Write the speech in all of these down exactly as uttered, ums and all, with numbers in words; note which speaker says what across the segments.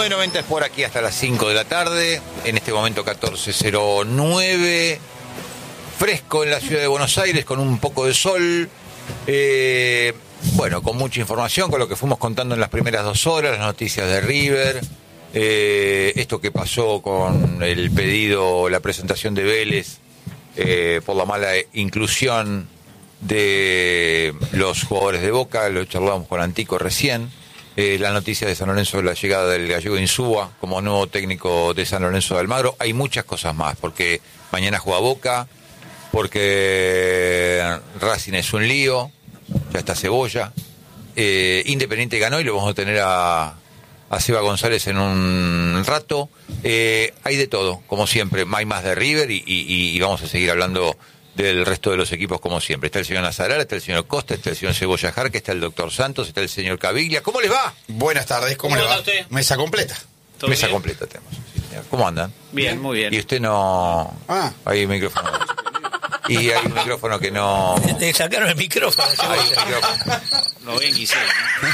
Speaker 1: nueve noventa es por aquí hasta las cinco de la tarde. En este momento catorce cero nueve. Fresco en la ciudad de Buenos Aires, con un poco de sol. Eh, bueno, con mucha información, con lo que fuimos contando en las primeras dos horas, las noticias de River. Eh, esto que pasó con el pedido, la presentación de Vélez eh, por la mala inclusión de los jugadores de Boca. Lo charlamos con Antico recién. Eh, la noticia de San Lorenzo de la llegada del gallego Insúa como nuevo técnico de San Lorenzo de Almagro. Hay muchas cosas más, porque mañana juega Boca, porque Racing es un lío, ya está Cebolla. Eh, Independiente ganó y lo vamos a tener a, a Seba González en un rato. Eh, hay de todo, como siempre. Hay más de River y, y, y vamos a seguir hablando del resto de los equipos como siempre. Está el señor Nazarara, está el señor Costa, está el señor Cebolla Jarque, está el doctor Santos, está el señor Caviglia. ¿Cómo les va?
Speaker 2: Buenas tardes, ¿cómo, ¿Cómo le va? Usted? Mesa completa.
Speaker 1: Mesa bien? completa tenemos. Sí, señor. ¿Cómo andan?
Speaker 3: Bien, muy bien.
Speaker 1: Y usted no...
Speaker 2: Ah.
Speaker 1: Hay un micrófono. Y hay un micrófono que no...
Speaker 3: Te sacaron el micrófono.
Speaker 1: Hay un micrófono.
Speaker 3: Lo bien quisieron,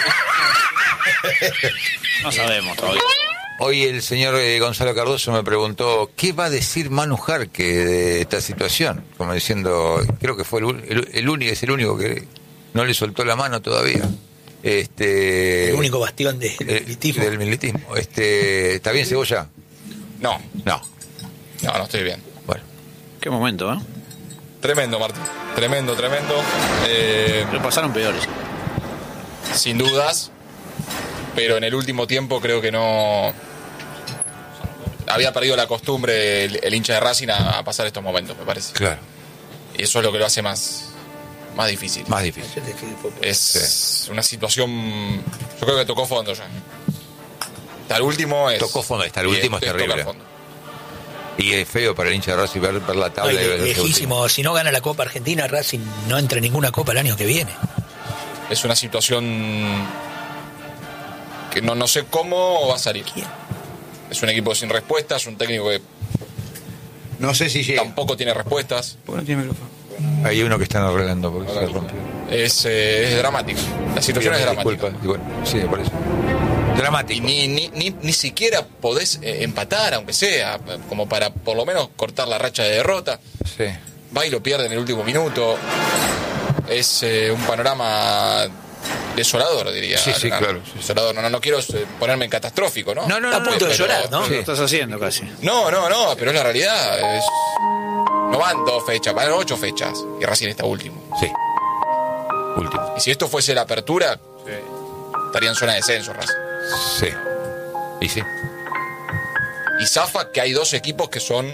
Speaker 3: ¿no? No sabemos todavía.
Speaker 1: Hoy el señor eh, Gonzalo Cardoso me preguntó ¿qué va a decir Manu Jarque de esta situación? Como diciendo, creo que fue el, el, el único, es el único que no le soltó la mano todavía. Este,
Speaker 3: el único bastión de, del
Speaker 1: eh,
Speaker 3: militismo.
Speaker 1: Del militismo. Este, ¿está bien, Cebolla?
Speaker 4: No.
Speaker 1: No.
Speaker 4: No, no estoy bien.
Speaker 1: Bueno.
Speaker 3: Qué momento, ¿eh?
Speaker 4: Tremendo, Martín. Tremendo, tremendo. Eh,
Speaker 3: Lo pasaron peores.
Speaker 4: Sin dudas. Pero en el último tiempo creo que no... Había perdido la costumbre el, el hincha de Racing a, a pasar estos momentos, me parece.
Speaker 1: Claro.
Speaker 4: Y eso es lo que lo hace más, más difícil.
Speaker 1: Más difícil.
Speaker 4: Es sí. una situación... Yo creo que tocó fondo ya. Hasta el último es...
Speaker 1: Tocó fondo, hasta el último es, es terrible. Fondo. Y es feo para el hincha de Racing ver, ver la tabla.
Speaker 3: Ay,
Speaker 1: y ver
Speaker 3: lejísimo. Si no gana la Copa Argentina, Racing no entra en ninguna Copa el año que viene.
Speaker 4: Es una situación que no, no sé cómo va a salir.
Speaker 3: ¿Quién?
Speaker 4: Es un equipo sin respuestas, un técnico que
Speaker 2: no sé si llega.
Speaker 4: Tampoco tiene respuestas.
Speaker 3: ¿Por qué no tiene micrófono?
Speaker 1: Hay uno que están arreglando porque se rompió.
Speaker 4: Es, eh, es dramático. La situación es dramática.
Speaker 1: Disculpa, bueno, sí, por eso. Dramático.
Speaker 4: Y ni, ni, ni, ni siquiera podés eh, empatar, aunque sea, como para por lo menos cortar la racha de derrota.
Speaker 1: Sí.
Speaker 4: Va y lo pierde en el último minuto. Es eh, un panorama desolador, diría.
Speaker 1: Sí, sí,
Speaker 4: no,
Speaker 1: claro. Sí,
Speaker 4: desolador. No, no, no quiero ponerme en catastrófico, ¿no?
Speaker 1: No, no,
Speaker 3: Está a punto de
Speaker 4: pero,
Speaker 3: llorar, ¿no?
Speaker 1: Sí.
Speaker 3: Lo estás haciendo casi.
Speaker 4: No, no, no, pero es la realidad. Es... No van dos fechas, van ocho fechas. Y Racing está último.
Speaker 1: Sí. Último.
Speaker 4: Y si esto fuese la apertura, sí, estaría en zona de descenso, Racing.
Speaker 1: Sí. Y sí.
Speaker 4: Y zafa que hay dos equipos que son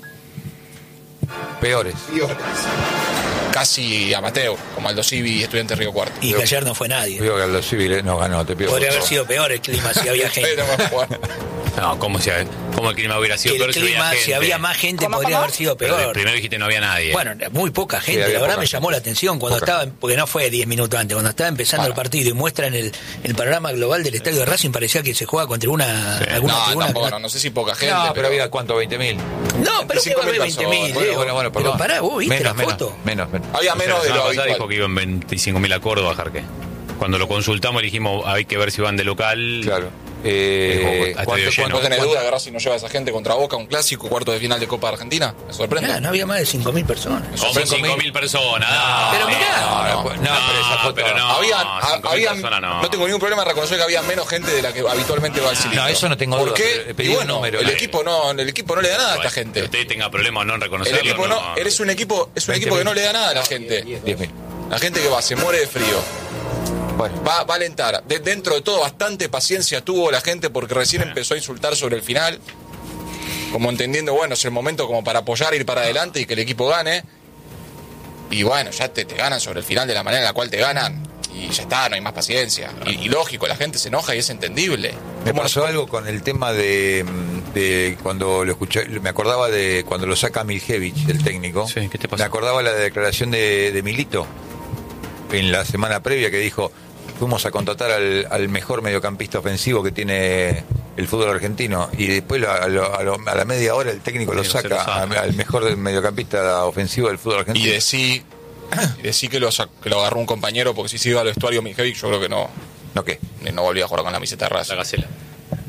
Speaker 1: peores.
Speaker 2: Peores.
Speaker 4: Casi amateur, como Aldo Civi y Estudiantes Río Cuarto.
Speaker 3: Y que ayer no fue nadie.
Speaker 1: Digo que Aldo Civi no ganó, te pido.
Speaker 3: Podría haber sido peor el clima si había gente.
Speaker 5: No, ¿cómo, si, ¿cómo el clima hubiera sido
Speaker 3: que
Speaker 5: peor
Speaker 3: el
Speaker 5: si
Speaker 3: clima,
Speaker 5: había
Speaker 3: si había más gente,
Speaker 6: ¿Cómo,
Speaker 3: podría
Speaker 6: cómo?
Speaker 3: haber sido peor.
Speaker 5: Pero primero dijiste no había nadie.
Speaker 3: Bueno, muy poca gente,
Speaker 1: Sí,
Speaker 3: la verdad
Speaker 1: poca
Speaker 3: me llamó la atención cuando
Speaker 1: poca.
Speaker 3: estaba, porque no fue diez minutos antes, cuando estaba empezando
Speaker 4: Bueno.
Speaker 3: el partido y muestran el, el panorama global del estadio de Racing, parecía que se juega contra una
Speaker 5: Sí.
Speaker 3: alguna
Speaker 4: No,
Speaker 3: tribuna.
Speaker 4: tampoco,
Speaker 3: que
Speaker 4: no, no sé si poca gente.
Speaker 1: No, pero,
Speaker 4: pero
Speaker 1: había cuánto, veinte mil.
Speaker 3: No, pero que va a haber
Speaker 4: veinticinco
Speaker 3: veinte
Speaker 4: mil
Speaker 3: mil.
Speaker 4: personas.
Speaker 1: Bueno, bueno, perdón.
Speaker 3: Pero pará, vos viste
Speaker 1: menos,
Speaker 3: la foto.
Speaker 1: Menos, menos, menos.
Speaker 4: Había menos de
Speaker 5: la
Speaker 4: lo
Speaker 5: semana pasada
Speaker 4: habitual.
Speaker 5: dijo que iban veinticinco mil a Córdoba, Jarque. Cuando lo consultamos dijimos, hay que ver si van de local.
Speaker 1: Claro. Eh,
Speaker 5: Estadio
Speaker 1: ¿cuánto-
Speaker 5: lleno.
Speaker 4: ¿No
Speaker 1: cuánto-
Speaker 4: tenés
Speaker 1: cuánto-
Speaker 4: duda que Racing no lleva a esa gente contra Boca, un clásico, cuarto de final de Copa Argentina? ¿Me sorprende?
Speaker 3: Mirá, no había más de cinco mil personas.
Speaker 5: Como cinco mil personas. No,
Speaker 3: Pero mirá.
Speaker 1: No, no,
Speaker 4: No,
Speaker 1: no, pero esa foto.
Speaker 5: pero no.
Speaker 4: habían,
Speaker 5: cinco
Speaker 4: ha-
Speaker 5: mil
Speaker 4: habían-
Speaker 5: personas
Speaker 4: no.
Speaker 5: no.
Speaker 4: tengo ningún problema en reconocer que había menos gente de la que habitualmente va al cilindro.
Speaker 1: No, eso no tengo
Speaker 4: ¿Por
Speaker 1: duda,
Speaker 4: qué?
Speaker 1: pero pedí
Speaker 4: Y
Speaker 1: un
Speaker 4: bueno,
Speaker 1: número.
Speaker 4: el
Speaker 1: Eh,
Speaker 4: equipo no, el equipo no le da nada a esta
Speaker 5: Que
Speaker 4: gente.
Speaker 5: usted tenga problemas en no
Speaker 4: El
Speaker 5: reconocerlo.
Speaker 4: equipo no, eres un equipo, es un
Speaker 1: veinte
Speaker 4: equipo que
Speaker 1: mil.
Speaker 4: no le da nada a la gente.
Speaker 1: diez mil.
Speaker 4: La gente que va, se muere de frío.
Speaker 1: Bueno,
Speaker 4: Va, va a alentar. De- dentro de todo, bastante paciencia tuvo la gente porque recién empezó a insultar sobre el final. Como entendiendo, bueno, es el momento como para apoyar, ir para adelante y que el equipo gane. Y bueno, ya te, te ganan sobre el final de la manera en la cual te ganan. Y ya está, no hay más paciencia. Y, y lógico, la gente se enoja y es entendible.
Speaker 1: me
Speaker 4: ¿Cómo
Speaker 1: pasó
Speaker 4: no-
Speaker 1: algo con el tema de, de cuando lo escuché, me acordaba de cuando lo saca Miljevich, el técnico.
Speaker 5: Sí, ¿qué te pasó?
Speaker 1: Me acordaba la declaración de, de Milito en la semana previa que dijo, fuimos a contratar al, al mejor mediocampista ofensivo que tiene el fútbol argentino, y después lo- a, lo- a lo- a la media hora el técnico lo
Speaker 5: Sí, se
Speaker 1: saca,
Speaker 5: lo saca.
Speaker 1: a- al mejor del mediocampista ofensivo del fútbol argentino.
Speaker 4: Y decí, y decí que, lo, sac- que lo agarró un compañero porque si se iba al vestuario Mijevic, yo creo que no,
Speaker 1: ¿No qué?
Speaker 4: no volvía a jugar con la camiseta de
Speaker 5: La
Speaker 4: Racing.
Speaker 5: gacela.
Speaker 1: No,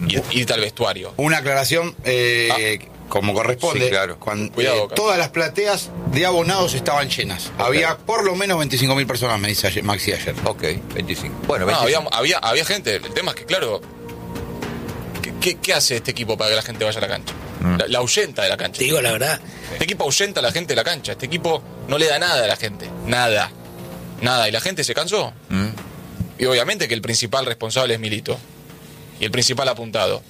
Speaker 4: y irte al vestuario.
Speaker 2: Una aclaración, eh, ah. como corresponde.
Speaker 1: Sí, claro.
Speaker 2: Cuando, Cuidado, eh, todas las plateas de abonados estaban llenas. Okay. Había por lo menos veinticinco mil personas, me dice Maxi ayer.
Speaker 1: Ok, veinticinco. Bueno,
Speaker 4: veinticinco. No, había, había, había gente. El tema es que, claro, ¿qué, qué, qué hace este equipo para que la gente vaya a la cancha? Mm. La, la ahuyenta de la cancha.
Speaker 3: Te digo la verdad.
Speaker 4: Este equipo ahuyenta a la gente de la cancha. Este equipo no le da nada a la gente. Nada. Nada. Y la gente se cansó. Mm. Y obviamente que el principal responsable es Milito. Y el principal apuntado.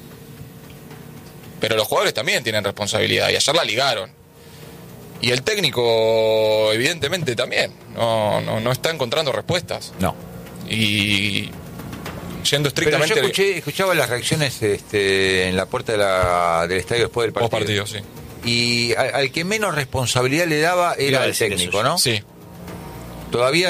Speaker 4: Pero los jugadores también tienen responsabilidad. Y ayer la ligaron. Y el técnico, evidentemente, también. No, no, no está encontrando respuestas.
Speaker 1: No.
Speaker 4: Y yendo estrictamente...
Speaker 1: Pero yo escuché, escuchaba las reacciones este, en la puerta de la, del estadio después del partido.
Speaker 4: Post partido, sí.
Speaker 1: Y al, al que menos responsabilidad le daba era el técnico, ¿no?
Speaker 4: Sí.
Speaker 1: Todavía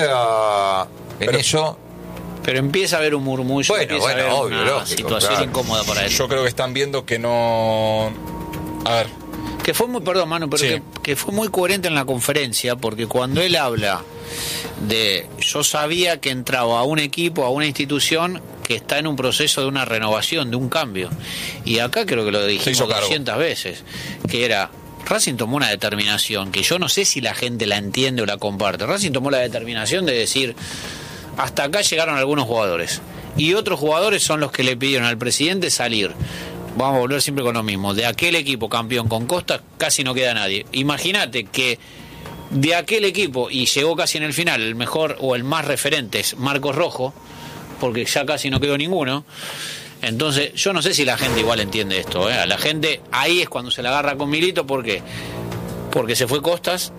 Speaker 1: en
Speaker 4: pero,
Speaker 1: eso...
Speaker 6: Pero empieza a haber un murmullo,
Speaker 1: bueno,
Speaker 6: empieza
Speaker 1: bueno,
Speaker 6: a haber
Speaker 1: obvio,
Speaker 6: una
Speaker 1: lógico,
Speaker 6: situación
Speaker 1: claro.
Speaker 6: incómoda para él.
Speaker 4: Yo creo que están viendo que no... A ver...
Speaker 6: Que fue muy, perdón, Manu, pero sí. que, que fue muy coherente en la conferencia, porque cuando él habla de... Yo sabía que entraba a un equipo, a una institución que está en un proceso de una renovación, de un cambio. Y acá creo que lo dijimos doscientas veces, que era... Racing tomó una determinación que yo no sé si la gente la entiende o la comparte. Racing tomó la determinación de decir... Hasta acá llegaron algunos jugadores. Y otros jugadores son los que le pidieron al presidente salir. Vamos a volver siempre con lo mismo. De aquel equipo campeón con Costa casi no queda nadie. Imagínate que de aquel equipo, y llegó casi en el final, el mejor o el más referente es Marcos Rojo, porque ya casi no quedó ninguno. Entonces yo no sé si la gente igual entiende esto, ¿eh? La gente ahí es cuando se la agarra con Milito. ¿Por qué? Porque se fue Costas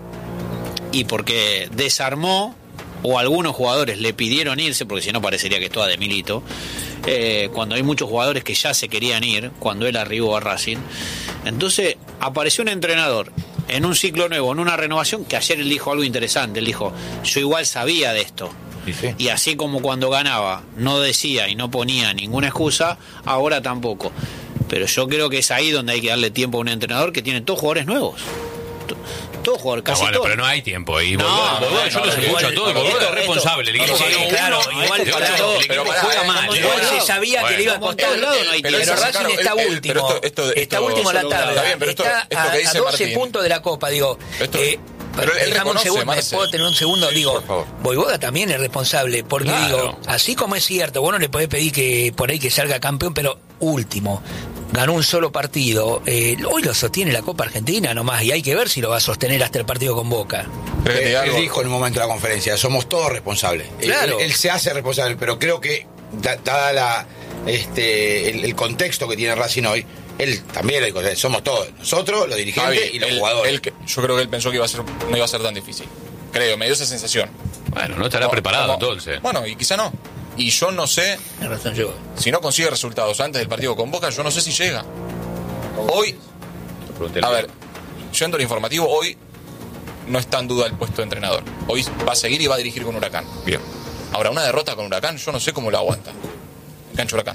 Speaker 6: y porque desarmó, o algunos jugadores le pidieron irse, porque si no parecería que es toda de Milito, eh, cuando hay muchos jugadores que ya se querían ir, cuando él arribó a Racing. Entonces apareció un entrenador en un ciclo nuevo, en una renovación, que ayer él dijo algo interesante. Él dijo, yo igual sabía de esto, sí, sí. Y así como cuando ganaba no decía y no ponía ninguna excusa, ahora tampoco. Pero yo creo que es ahí donde hay que darle tiempo a un entrenador que tiene todos jugadores nuevos. Todo jugador, casi
Speaker 5: no, bueno,
Speaker 6: todo.
Speaker 5: Pero no hay tiempo. Y
Speaker 6: no,
Speaker 5: Bordón,
Speaker 6: no,
Speaker 5: Bordón,
Speaker 6: no,
Speaker 5: yo
Speaker 6: no,
Speaker 5: los
Speaker 6: no,
Speaker 5: escucho a
Speaker 6: no,
Speaker 5: todos.
Speaker 6: no,
Speaker 5: Bordón
Speaker 6: no,
Speaker 5: es responsable. El equipo
Speaker 6: sí,
Speaker 5: ganó
Speaker 6: claro,
Speaker 5: uno,
Speaker 6: igual
Speaker 5: y
Speaker 6: para todo.
Speaker 5: pero
Speaker 6: Igual juega mal.
Speaker 3: Igual se sabía que le iba a costar. Pero Racing está último. Está último la tabla. Está a doce puntos de la Copa. Digo,
Speaker 4: pero él
Speaker 3: dejame un segundo,
Speaker 4: Marce.
Speaker 3: ¿puedo tener un segundo? Digo, Voivoda también es responsable, porque claro. digo, así como es cierto, vos no le podés pedir que por ahí que salga campeón, pero último, ganó un solo partido, eh, hoy lo sostiene la Copa Argentina nomás, y hay que ver si lo va a sostener hasta el partido con Boca.
Speaker 2: Él, él dijo en un momento de la conferencia, somos todos responsables. Claro. Él, él se hace responsable, pero creo que, dada la, este, el, el contexto que tiene Racing hoy, él también lo dijo, somos todos, nosotros, los dirigentes Javi, y los
Speaker 4: él,
Speaker 2: jugadores.
Speaker 4: Él, yo creo que él pensó que iba a ser, no iba a ser tan difícil. Creo, me dio esa sensación.
Speaker 5: Bueno, no estará no, preparado como, entonces.
Speaker 4: Bueno, y quizá no. Y yo no sé, si no consigue resultados antes del partido con Boca, yo no sé si llega. Hoy, a ver, yendo al informativo, hoy no está en duda el puesto de entrenador. Hoy va a seguir y va a dirigir con Huracán.
Speaker 5: Bien.
Speaker 4: Ahora, una derrota con Huracán, yo no sé cómo lo aguanta. Cancho Huracán.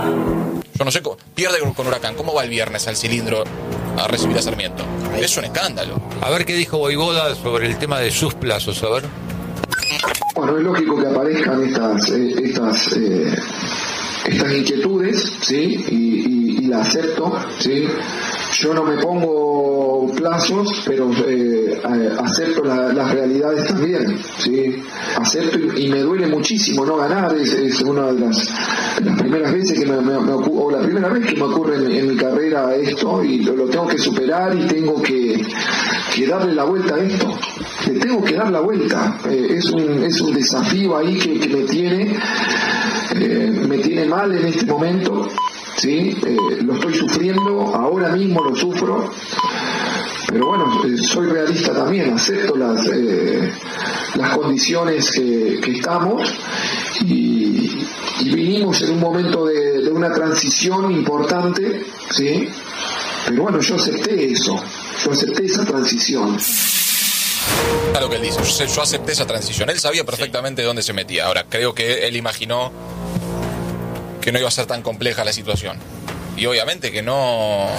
Speaker 4: Yo no sé cómo. Pierde con Huracán. ¿Cómo va el viernes al cilindro a recibir a Sarmiento? Es un escándalo.
Speaker 1: A ver qué dijo Voivoda sobre el tema de sus plazos, a ver.
Speaker 7: Bueno, es lógico que aparezcan estas eh, estas eh, estas inquietudes, ¿sí? Y, y, y la acepto, ¿sí? Yo no me pongo plazos, pero eh, acepto la, las realidades también, ¿sí? Acepto y, y me duele muchísimo no ganar, es, es una de las, las primeras veces que me, me, me ocurre, o la primera vez que me ocurre en, en mi carrera esto, y lo, lo tengo que superar y tengo que, que darle la vuelta a esto. Le tengo que dar la vuelta, eh, es un es un desafío ahí que, que me tiene eh, me tiene mal en este momento, sí, eh, lo estoy sufriendo, ahora mismo lo sufro, pero bueno, eh, soy realista también, acepto las eh, las condiciones que, que estamos y, y vinimos en un momento de, de una transición importante, sí, pero bueno, yo acepté eso, yo acepté esa transición.
Speaker 4: A lo que él dice, yo, yo acepté esa transición. Él sabía perfectamente sí. dónde se metía. Ahora, creo que él imaginó que no iba a ser tan compleja la situación. Y obviamente que no...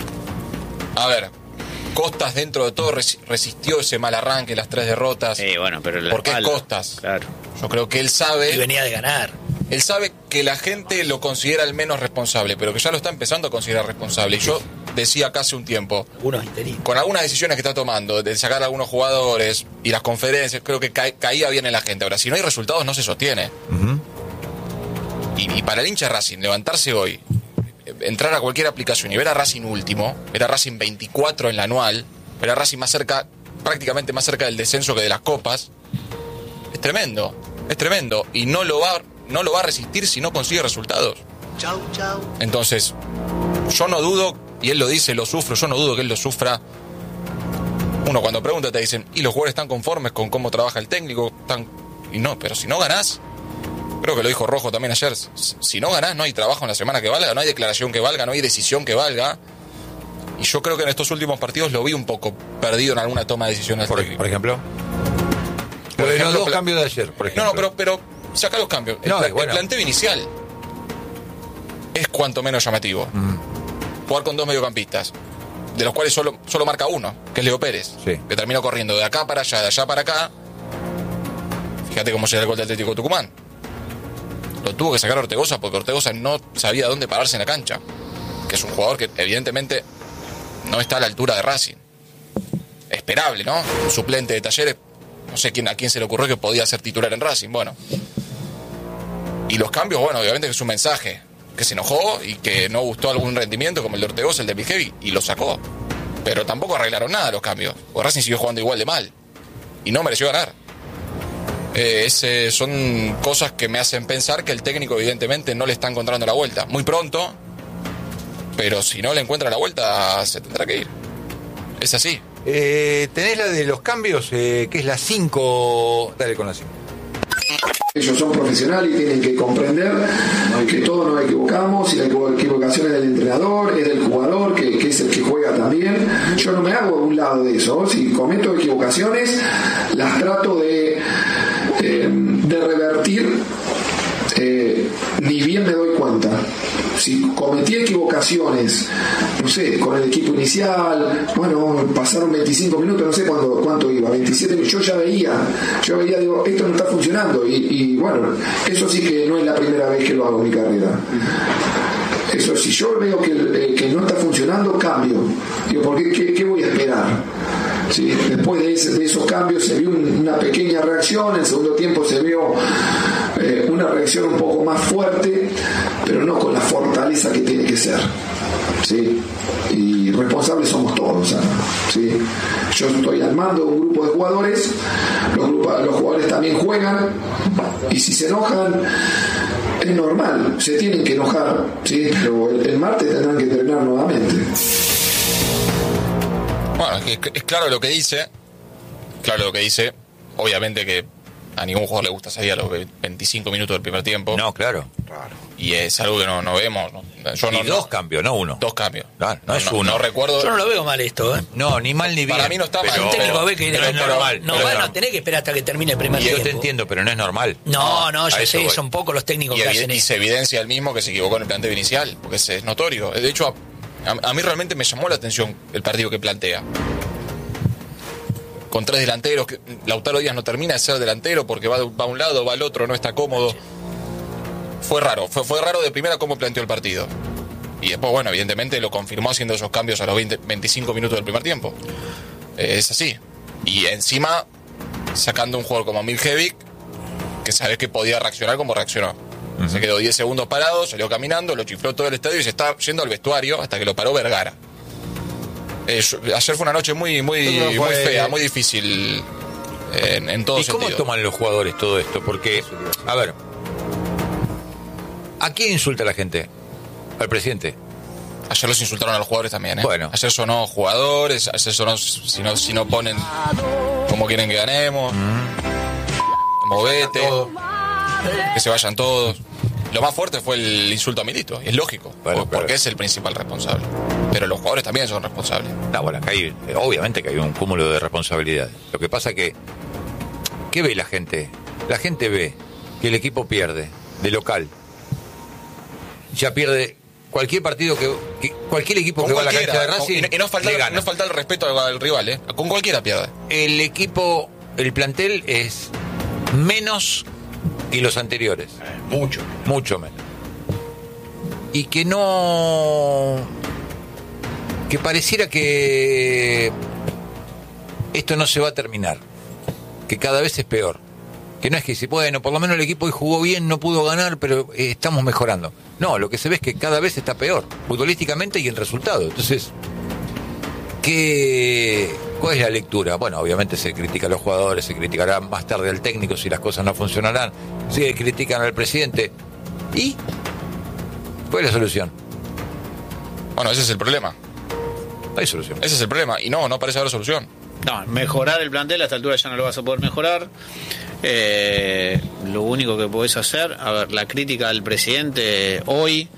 Speaker 4: A ver, Costas dentro de todo res, resistió ese mal arranque, las tres derrotas.
Speaker 6: Sí, bueno, pero
Speaker 4: ¿por qué Costas?
Speaker 6: Claro.
Speaker 4: Yo creo que él sabe...
Speaker 3: Y venía de ganar.
Speaker 4: Él sabe que la gente lo considera el menos responsable, pero que ya lo está empezando a considerar responsable. Y yo decía acá hace un tiempo, con algunas decisiones que está tomando, de sacar a algunos jugadores y las conferencias, creo que ca- caía bien en la gente. Ahora, si no hay resultados, no se sostiene. Uh-huh. Y, y para el hincha de Racing, levantarse hoy, entrar a cualquier aplicación y ver a Racing último, ver a Racing veinticuatro en la anual, ver a Racing más cerca, prácticamente más cerca del descenso que de las copas, es tremendo, es tremendo. Y no lo va... no lo va a resistir si no consigue resultados. Chau, chau. Entonces, yo no dudo, y él lo dice, lo sufro, yo no dudo que él lo sufra. Uno cuando pregunta te dicen, ¿y los jugadores están conformes con cómo trabaja el técnico? Están... Y no, pero si no ganás, creo que lo dijo Rojo también ayer, si no ganás no hay trabajo en la semana que valga, no hay declaración que valga, no hay decisión que valga. Y yo creo que en estos últimos partidos lo vi un poco perdido en alguna toma de decisiones.
Speaker 1: Por, por ejemplo, por ejemplo los dos pla- cambios de ayer, por ejemplo.
Speaker 4: No, no, pero... pero saca los cambios. El, no, pla- bueno. el planteo inicial es cuanto menos llamativo. Mm. Jugar con dos mediocampistas, de los cuales solo, solo marca uno, que es Leo Pérez, sí. que terminó corriendo de acá para allá, de allá para acá. Fíjate cómo llega el gol del Atlético Tucumán. Lo tuvo que sacar Ortegoza porque Ortegoza no sabía dónde pararse en la cancha. Que es un jugador que evidentemente no está a la altura de Racing. Esperable, ¿no? Un suplente de Talleres. No sé quién, a quién se le ocurrió que podía ser titular en Racing. Bueno. Y los cambios, bueno, obviamente que es un mensaje. Que se enojó y que no gustó algún rendimiento como el de Ortegoza, el de Vighevi, y lo sacó. Pero tampoco arreglaron nada los cambios. Porque Racing siguió jugando igual de mal. Y no mereció ganar. Eh, ese son cosas que me hacen pensar que el técnico evidentemente no le está encontrando la vuelta. Muy pronto, pero si no le encuentra la vuelta, se tendrá que ir. Es así.
Speaker 1: Eh, tenés la de los cambios, eh, que es la cinco. Dale con la cinco.
Speaker 7: Ellos son profesionales y tienen que comprender que todos nos equivocamos y la equivocación es del entrenador, es del jugador, que, que es el que juega también. Yo no me hago a un lado de eso. Si cometo equivocaciones, las trato de, eh, de revertir, eh, ni bien me doy cuenta. Si cometí equivocaciones, no sé, con el equipo inicial, bueno, pasaron veinticinco minutos, no sé cuánto, cuánto iba, veintisiete minutos, yo ya veía, yo veía, digo, esto no está funcionando, y, y bueno, eso sí que no es la primera vez que lo hago en mi carrera. Eso, si yo veo que, eh, que no está funcionando, cambio. Digo, ¿por qué, qué, qué voy a esperar? ¿Sí? Después de, ese, de esos cambios se vio un, una pequeña reacción, en el segundo tiempo se vio eh, una reacción un poco más fuerte, pero no con la fortaleza que tiene que ser. ¿Sí? Y responsables somos todos, ¿sabes? ¿Sí? Yo estoy al mando de un grupo de jugadores, los, grupos, los jugadores también juegan, y si se enojan, es normal, se tienen que enojar, ¿sí? Pero el, el martes tendrán que entrenar nuevamente.
Speaker 4: Bueno, es, es claro lo que dice, claro lo que dice, obviamente que a ningún jugador le gusta salir a los veinticinco minutos del primer tiempo.
Speaker 1: No, claro.
Speaker 4: Y es algo que no, no vemos. No, yo no,
Speaker 1: y dos
Speaker 4: no,
Speaker 1: cambios, no uno.
Speaker 4: Dos cambios.
Speaker 1: Claro, no, no es
Speaker 4: no,
Speaker 1: uno.
Speaker 4: No recuerdo.
Speaker 3: Yo no lo veo mal esto, ¿eh?
Speaker 1: No, ni mal ni bien.
Speaker 4: Para mí no está mal.
Speaker 3: El técnico ve que
Speaker 1: no es normal.
Speaker 3: No, van a tener que esperar hasta que termine el primer
Speaker 1: y
Speaker 3: tiempo.
Speaker 1: Yo te entiendo, pero no es normal.
Speaker 3: No, no, yo sé,
Speaker 1: voy.
Speaker 3: son pocos los técnicos
Speaker 4: y
Speaker 3: que
Speaker 4: evi-
Speaker 3: hacen
Speaker 4: y
Speaker 3: eso.
Speaker 4: se evidencia el mismo que se equivocó en el planteo inicial, porque es, es notorio. De hecho, a, a, a mí realmente me llamó la atención el partido que plantea. Con tres delanteros, que Lautaro Díaz no termina de ser delantero porque va, va a un lado, va al otro, no está cómodo. Fue raro, fue, fue raro de primera cómo planteó el partido. Y después, bueno, evidentemente lo confirmó haciendo esos cambios a los veinte, veinticinco minutos del primer tiempo. Eh, es así. Y encima, sacando un jugador como Miljevic, que sabes que podía reaccionar como reaccionó. Uh-huh. Se quedó diez segundos parado, salió caminando, lo chifló todo el estadio y se está yendo al vestuario hasta que lo paró Vergara. Eh, yo, ayer fue una noche muy muy, muy fue... fea, muy difícil en, en todo
Speaker 1: ¿Y
Speaker 4: sentido.
Speaker 1: cómo toman los jugadores todo esto? Porque, a ver, ¿a quién insulta la gente? Al presidente.
Speaker 4: Ayer los insultaron a los jugadores también, ¿eh?
Speaker 1: Bueno.
Speaker 4: Ayer sonó jugadores, ayer sonó si no, si no ponen como quieren que ganemos. Mm. Movete, que se vayan todos. Lo más fuerte fue el insulto a Milito, y es lógico, bueno, porque pero... es el principal responsable. Pero los jugadores también son responsables.
Speaker 1: No, bueno, acá hay, obviamente que hay un cúmulo de responsabilidades. Lo que pasa que, ¿qué ve la gente? La gente ve que el equipo pierde de local. Ya pierde cualquier partido que, que cualquier equipo
Speaker 4: con
Speaker 1: que va a la cancha de Racing.
Speaker 4: Con, y no falta, no falta el respeto al, al rival, ¿eh? Con cualquiera pierde.
Speaker 1: El equipo, el plantel es menos y los anteriores.
Speaker 2: Eh, mucho.
Speaker 1: Mucho menos. Y que no... que pareciera que esto no se va a terminar, que cada vez es peor, que no es que si bueno, por lo menos el equipo hoy jugó bien, no pudo ganar, pero eh, estamos mejorando. No, lo que se ve es que cada vez está peor, futbolísticamente y en resultado. Entonces, ¿qué, ¿cuál es la lectura? Bueno, obviamente se critica a los jugadores, se criticará más tarde al técnico si las cosas no funcionarán, se critican al presidente. ¿Y cuál es la solución?
Speaker 4: Bueno, ese es el problema.
Speaker 1: No hay solución.
Speaker 4: Ese es el problema. Y no, no parece haber solución.
Speaker 6: No, mejorar el plantel a esta altura ya no lo vas a poder mejorar. Eh, lo único que podés hacer, a ver, la crítica al presidente hoy,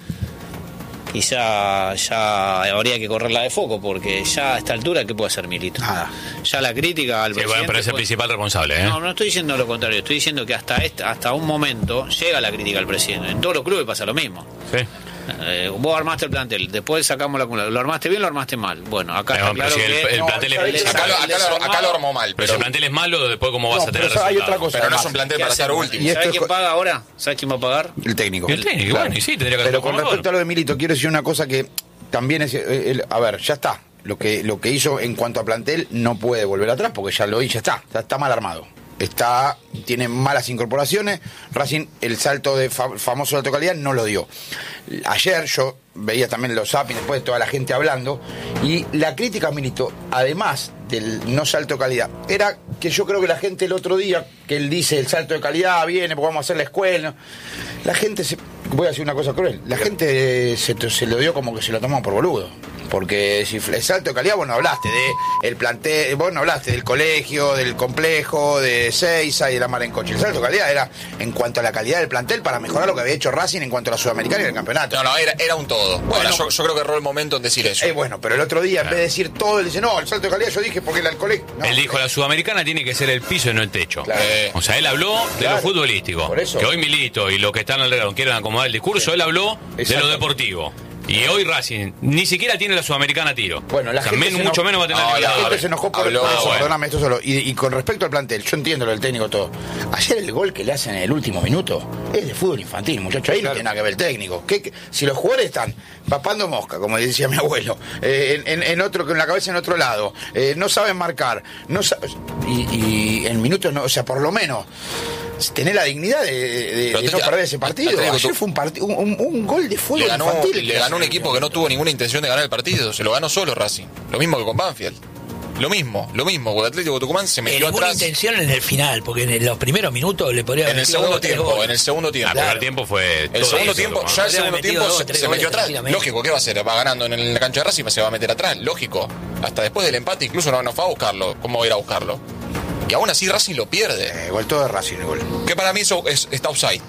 Speaker 6: quizá ya habría que correrla de foco, porque ya a esta altura, ¿qué puede hacer Milito? Nada. Ya la crítica al
Speaker 5: sí,
Speaker 6: presidente...
Speaker 5: bueno, pero es el
Speaker 6: puede...
Speaker 5: principal responsable, ¿eh?
Speaker 6: No, no estoy diciendo lo contrario, estoy diciendo que hasta este, hasta un momento llega la crítica al presidente. En todos los clubes pasa lo mismo.
Speaker 5: Sí.
Speaker 6: Eh, vos armaste el plantel, después sacamos la acumulación. ¿Lo armaste bien o lo armaste mal? Bueno, acá
Speaker 5: no,
Speaker 6: está claro
Speaker 5: si
Speaker 6: que...
Speaker 5: el, el
Speaker 6: no,
Speaker 5: plantel
Speaker 6: el,
Speaker 5: es...
Speaker 4: Acá, lo, acá, lo, acá lo armó mal.
Speaker 5: Pero si el plantel es malo, después cómo vas
Speaker 2: No,
Speaker 5: a tener
Speaker 2: pero hay
Speaker 5: resultados.
Speaker 2: otra cosa.
Speaker 4: Pero no
Speaker 2: además,
Speaker 4: es un plantel para estar último.
Speaker 2: Y esto
Speaker 6: ¿Sabes
Speaker 2: es
Speaker 6: quién
Speaker 2: co-
Speaker 6: paga ahora? ¿Sabes quién va a pagar?
Speaker 2: El técnico.
Speaker 5: El técnico,
Speaker 2: Claro.
Speaker 5: bueno, y sí, tendría que
Speaker 2: Pero
Speaker 5: hacer
Speaker 2: con
Speaker 5: como
Speaker 2: respecto
Speaker 5: gol.
Speaker 2: a lo de Milito, quiero decir una cosa que también es... eh, el- a ver, ya está. Lo que, lo que hizo en cuanto a plantel no puede volver atrás porque ya lo hizo, ya está. Ya está mal armado. Está, tiene malas incorporaciones. Racing, el salto de fa- famoso salto de calidad no lo dio. Ayer yo veía también los zapping, después de toda la gente hablando, y la crítica a Milito, además del no salto de calidad, era que yo creo que la gente el otro día, que él dice el salto de calidad viene porque vamos a hacer la escuela, la gente se, voy a decir una cosa cruel, la gente se, se lo dio como que se lo tomó por boludo. Porque si el salto de calidad, vos no hablaste de el plantel, vos no hablaste del colegio, del complejo, de Seiza y de la Mar en Coche. El salto de calidad era en cuanto a la calidad del plantel para mejorar lo que había hecho Racing en cuanto a la Sudamericana y el campeonato.
Speaker 4: No, no, era, era un todo.
Speaker 2: Bueno,
Speaker 4: Ahora, yo, yo creo que erró el momento en decir eso.
Speaker 2: Eh, bueno, pero el otro día, en vez de decir todo, él dice, no, el salto de calidad yo dije porque era el colegio. No,
Speaker 5: Él dijo, la Sudamericana tiene que ser el piso y no el techo.
Speaker 2: Claro.
Speaker 4: Eh,
Speaker 5: O sea, él habló de
Speaker 2: Claro.
Speaker 5: lo futbolístico.
Speaker 2: Por eso.
Speaker 5: Que hoy Milito y los que están alrededor quieren acomodar el discurso, él habló de
Speaker 2: Exacto.
Speaker 5: lo deportivo. Y hoy Racing ni siquiera tiene la Sudamericana a tiro.
Speaker 2: Bueno, la
Speaker 5: o sea,
Speaker 2: gente
Speaker 5: men-
Speaker 2: se
Speaker 5: mucho
Speaker 2: enojó-
Speaker 5: menos va a tener
Speaker 4: No,
Speaker 5: la
Speaker 2: La
Speaker 5: Libertadores.
Speaker 2: gente se enojó por,
Speaker 4: Habló,
Speaker 2: por eso,
Speaker 4: bueno.
Speaker 2: perdóname, esto solo. Y, y con respecto al plantel, yo entiendo lo del técnico todo. Ayer el gol que le hacen en el último minuto es de fútbol infantil, muchachos. Ahí no tiene nada que ver el técnico. ¿Qué, qué? Si los jugadores están papando mosca, como decía mi abuelo, eh, en, en, en otro, con la cabeza en otro lado, eh, no saben marcar, no sa- y, y en minutos, no, o sea, por lo menos tener la dignidad de, de-
Speaker 4: Pero
Speaker 2: de
Speaker 4: te-
Speaker 2: no perder ese partido.
Speaker 4: Atlético,
Speaker 2: Ayer
Speaker 4: tú-
Speaker 2: fue un, partido, un, un, un gol de fútbol
Speaker 4: le ganó,
Speaker 2: infantil.
Speaker 4: le ganó un equipo que no tuvo ninguna intención de ganar el partido. Se lo ganó solo Racing. Lo mismo que con Banfield. Lo mismo, lo mismo. Con el Atlético Tucumán se
Speaker 3: Eh,
Speaker 4: metió
Speaker 3: ninguna
Speaker 4: atrás.
Speaker 3: intención en el final, porque en los primeros minutos le podría haber
Speaker 4: En el
Speaker 3: metido
Speaker 4: segundo
Speaker 3: dos o tres
Speaker 4: tiempo,
Speaker 3: goles.
Speaker 4: en el segundo
Speaker 5: Ah,
Speaker 4: tiempo.
Speaker 5: el primer tiempo fue
Speaker 4: El
Speaker 5: todo
Speaker 4: segundo
Speaker 5: eso,
Speaker 4: tiempo,
Speaker 5: ¿no?
Speaker 4: ya el
Speaker 3: Podría
Speaker 4: segundo
Speaker 3: haber metido
Speaker 4: tiempo
Speaker 3: dos
Speaker 4: se,
Speaker 3: o tres
Speaker 4: se
Speaker 3: goles
Speaker 4: metió atrás.
Speaker 3: tranquilamente.
Speaker 4: Lógico, ¿qué va a hacer? Va ganando en, el- en la cancha de Racing, se va a meter atrás. Lógico. Hasta después del empate incluso no, no fue a buscarlo. ¿Cómo va a ir a buscarlo? Y aún así Racing lo pierde.
Speaker 2: Eh, gol todo de Racing el gol.
Speaker 4: Que para mí eso es, está offside.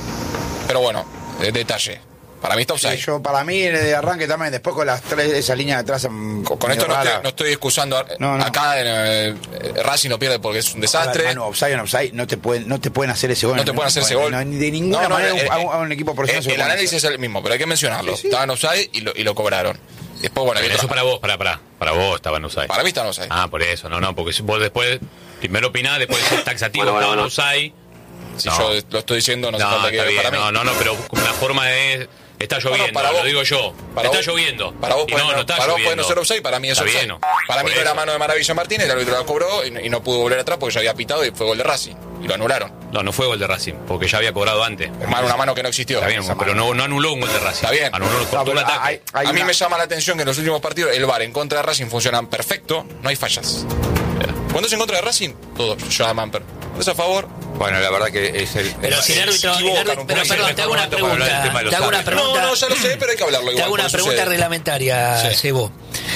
Speaker 4: Pero bueno, eh, detalle. Para mí está
Speaker 2: Sí,
Speaker 4: offside.
Speaker 2: yo, para mí, de arranque también, después con las tres, esa línea de atrás. mm,
Speaker 4: Con, con
Speaker 2: medio
Speaker 4: esto no
Speaker 2: rara.
Speaker 4: estoy, no estoy excusando. a-
Speaker 2: No, no.
Speaker 4: Acá en, eh, Racing no pierde porque es un
Speaker 2: A ver,
Speaker 4: desastre.
Speaker 2: Manu, offside en offside, no te pueden, no te pueden hacer ese gol.
Speaker 4: No te pueden hacer ese gol.
Speaker 2: No, ni de ninguna
Speaker 4: No, no,
Speaker 2: manera
Speaker 4: eh,
Speaker 2: a, un,
Speaker 4: eh,
Speaker 2: a un equipo profesional
Speaker 4: eh,
Speaker 2: se lo
Speaker 4: el
Speaker 2: pueden
Speaker 4: análisis
Speaker 2: hacer.
Speaker 4: es el mismo, pero hay que mencionarlo.
Speaker 2: Sí, sí.
Speaker 4: Estaban offside y lo, y lo cobraron. Después, bueno, hay
Speaker 5: Pero eso
Speaker 4: otra-
Speaker 5: para vos, para, para, para vos estaban offside.
Speaker 4: para mí están offside.
Speaker 5: Ah, por eso, no, no, porque si vos después, primero opinás, después decís taxativo,
Speaker 8: Bueno, bueno,
Speaker 5: estaban
Speaker 8: bueno.
Speaker 5: offside.
Speaker 4: Si
Speaker 5: No.
Speaker 4: yo lo estoy diciendo, no, hace
Speaker 5: No,
Speaker 4: falta que
Speaker 5: está bien,
Speaker 4: para mí.
Speaker 5: no, no, no, pero la forma de... Está lloviendo,
Speaker 4: para
Speaker 5: lo
Speaker 4: vos-
Speaker 5: digo yo.
Speaker 4: para
Speaker 5: Está
Speaker 4: vos-
Speaker 5: lloviendo.
Speaker 4: Para vos,
Speaker 5: Y
Speaker 4: puede
Speaker 5: no,
Speaker 4: no,
Speaker 5: no está
Speaker 4: para vos puede
Speaker 5: lloviendo.
Speaker 4: no ser offside, para mí es
Speaker 5: Está
Speaker 4: offside.
Speaker 5: bien.
Speaker 4: Para mí
Speaker 5: Por
Speaker 4: no era
Speaker 5: eso.
Speaker 4: mano de Maravilla Martínez, el árbitro la cobró y no, y no pudo volver atrás porque ya había pitado y fue gol de Racing. Y lo anularon.
Speaker 5: No, no fue gol de Racing, porque ya había cobrado antes.
Speaker 4: Hermano, una mano que no existió.
Speaker 5: Está bien,
Speaker 4: Esa
Speaker 5: pero
Speaker 4: mano.
Speaker 5: no, no anuló un gol de Racing.
Speaker 4: Está bien.
Speaker 5: Anuló, cortó
Speaker 2: No,
Speaker 5: un
Speaker 2: pero
Speaker 5: ataque.
Speaker 2: hay- hay
Speaker 4: a mí
Speaker 2: una-
Speaker 4: me llama la atención que en los últimos partidos el V A R en contra de Racing funcionan perfecto, no hay fallas. Cuando es en contra de Racing, todo llaman per. Cuando es a favor,
Speaker 1: Bueno, la verdad que es el...
Speaker 3: Pero si el
Speaker 4: Se
Speaker 3: árbitro, el
Speaker 4: equivocan
Speaker 3: árbitro-
Speaker 4: un
Speaker 3: pero
Speaker 4: poco.
Speaker 3: perdón, te hago una
Speaker 5: Para hablar del tema de
Speaker 3: pregunta,
Speaker 5: los
Speaker 3: te hago una
Speaker 5: árbitros.
Speaker 3: pregunta,
Speaker 4: no, no, ya lo sé, pero hay que hablarlo
Speaker 3: te
Speaker 4: igual.
Speaker 3: hago una
Speaker 4: por eso
Speaker 3: pregunta
Speaker 4: sucede.
Speaker 3: reglamentaria,
Speaker 4: Sí.
Speaker 3: Sebo.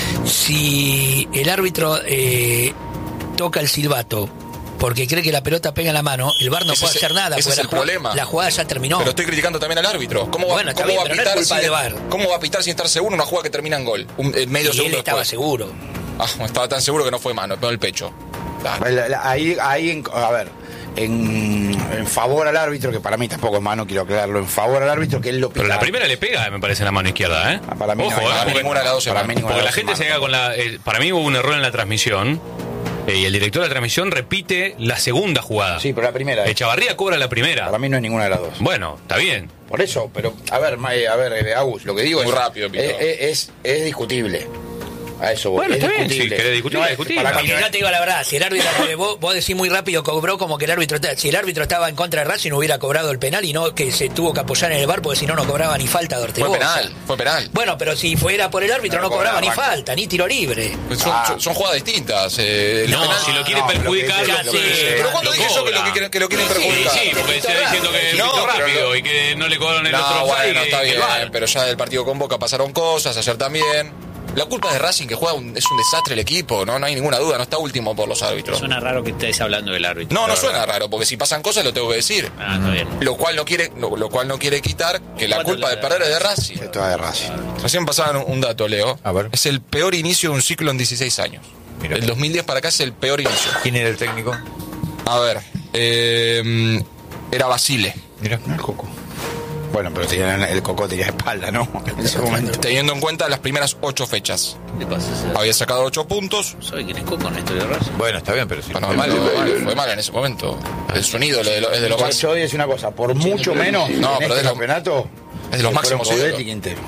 Speaker 3: Si el árbitro eh, toca el silbato porque cree que la pelota pega en la mano, el V A R no
Speaker 4: Ese
Speaker 3: puede
Speaker 4: es-
Speaker 3: hacer nada,
Speaker 4: ese
Speaker 3: porque
Speaker 4: es
Speaker 3: la
Speaker 4: el
Speaker 3: jugada-
Speaker 4: problema.
Speaker 3: la jugada ya terminó.
Speaker 4: Pero estoy criticando también al árbitro. ¿Cómo va,
Speaker 3: Bueno, está
Speaker 4: cómo
Speaker 3: bien,
Speaker 4: va a
Speaker 3: pero no es
Speaker 4: pitar
Speaker 3: culpa
Speaker 4: sin,
Speaker 3: del V A R.
Speaker 4: ¿Cómo va a pitar sin estar seguro una jugada que termina en gol? Un, en medio
Speaker 3: Y
Speaker 4: segundo
Speaker 3: él estaba
Speaker 4: después.
Speaker 3: seguro.
Speaker 4: Ah, estaba tan seguro que no fue mano, pegó el pecho. Dale.
Speaker 2: La- la- Ahí, ahí en- a ver, en, en favor al árbitro, que para mí tampoco es mano, quiero aclararlo, en favor al árbitro, que él lo pita.
Speaker 5: Pero la primera le pega, me parece, en la mano izquierda, ¿eh?
Speaker 2: Ah, para mí no
Speaker 5: Ojo,
Speaker 2: hay
Speaker 5: ¿eh?
Speaker 2: mano.
Speaker 5: Porque,
Speaker 4: ninguna de las dos es
Speaker 2: para
Speaker 4: mano.
Speaker 2: mí ninguna
Speaker 5: porque
Speaker 2: de
Speaker 5: la
Speaker 2: las
Speaker 5: gente
Speaker 2: dos
Speaker 5: se
Speaker 2: es
Speaker 5: llega
Speaker 2: mano.
Speaker 5: con la... eh, para mí hubo un error en la transmisión, Eh, y el director de la transmisión repite la segunda jugada.
Speaker 2: Sí, pero la primera.
Speaker 5: Echavarría cobra la primera.
Speaker 2: Para mí no es ninguna de las dos.
Speaker 5: Bueno, está bien.
Speaker 2: Por eso, pero a ver, a ver, Agus, lo que digo
Speaker 4: Muy
Speaker 2: es,
Speaker 4: rápido,
Speaker 2: es, es, es, es discutible. A eso voy.
Speaker 5: Bueno,
Speaker 2: es
Speaker 5: está bien,
Speaker 2: discutible.
Speaker 5: si querés discutir,
Speaker 2: No,
Speaker 5: discutir.
Speaker 2: para
Speaker 3: Porque
Speaker 2: mí-
Speaker 3: yo te digo la verdad, si el árbitro, vos, vos decís muy rápido, cobró como que el árbitro, si el árbitro estaba en contra de Racing, hubiera cobrado el penal y no que se tuvo que apoyar en el V A R, porque si no, no cobraba ni falta de Ortegoza.
Speaker 4: Fue penal, fue penal.
Speaker 3: Bueno, pero si fuera por el árbitro,
Speaker 2: No
Speaker 3: no, cobraba
Speaker 2: cobraba,
Speaker 3: ni
Speaker 2: Juan.
Speaker 3: falta, ni tiro libre.
Speaker 4: Son,
Speaker 2: Ah.
Speaker 4: son, son jugadas distintas. Eh, el
Speaker 5: No,
Speaker 4: penal-
Speaker 5: si lo quiere
Speaker 2: no,
Speaker 5: perjudicar,
Speaker 2: lo que
Speaker 5: lo,
Speaker 2: dice-
Speaker 5: lo
Speaker 2: sí,
Speaker 5: que-
Speaker 4: Pero cuando
Speaker 5: lo
Speaker 4: dije yo que lo,
Speaker 5: cobra.
Speaker 4: que, que lo quieren
Speaker 5: Sí,
Speaker 4: perjudicar.
Speaker 5: sí, porque se está diciendo que
Speaker 4: No,
Speaker 5: pitó
Speaker 4: pero
Speaker 5: rápido
Speaker 4: lo-
Speaker 5: y que no le cobraron el
Speaker 4: No,
Speaker 5: otro offside,
Speaker 4: bueno,
Speaker 5: que-
Speaker 4: está
Speaker 5: que
Speaker 4: bien,
Speaker 5: el V A R.
Speaker 4: pero ya del partido con Boca pasaron cosas, ayer también. La culpa es de Racing, que juega un- es un desastre el equipo, no no hay ninguna duda, no está último por los árbitros.
Speaker 6: Suena raro que estés hablando del árbitro.
Speaker 4: No, no
Speaker 6: la
Speaker 4: suena
Speaker 6: verdad.
Speaker 4: raro, porque si pasan cosas lo tengo que decir.
Speaker 6: Ah, está bien.
Speaker 4: Lo cual no quiere, lo, lo cual no quiere quitar que la
Speaker 6: ¿Cuánto
Speaker 4: culpa
Speaker 6: le-
Speaker 4: de perder es de Racing.
Speaker 2: Esto es de Racing.
Speaker 4: Recién pasaban un, un dato, Leo.
Speaker 1: A ver.
Speaker 4: Es el peor inicio de un ciclo en dieciséis años.
Speaker 1: Mira.
Speaker 4: El dos mil diez para acá es el peor inicio.
Speaker 1: ¿Quién era el técnico?
Speaker 4: A ver, eh, era Basile.
Speaker 1: Mira.
Speaker 2: El Coco. Bueno, pero tenía, el Coco tenía espalda, ¿no? En ese momento.
Speaker 4: Teniendo en cuenta las primeras ocho fechas.
Speaker 6: ¿Qué pasa?
Speaker 4: Había sacado ocho puntos.
Speaker 6: ¿Soy quién es Coco en esto de Racing?
Speaker 1: Bueno, está bien, pero si
Speaker 4: Fue mal, fue mal, fue mal en ese momento. El sonido es de lo, es de lo
Speaker 2: Yo
Speaker 4: más.
Speaker 2: voy a decir una cosa, por mucho menos
Speaker 4: No,
Speaker 2: en
Speaker 4: pero
Speaker 2: este
Speaker 4: es lo-
Speaker 2: campeonato
Speaker 4: es de los
Speaker 2: fueron
Speaker 4: máximos
Speaker 2: Coudet
Speaker 4: ídolos.
Speaker 2: y Quintero.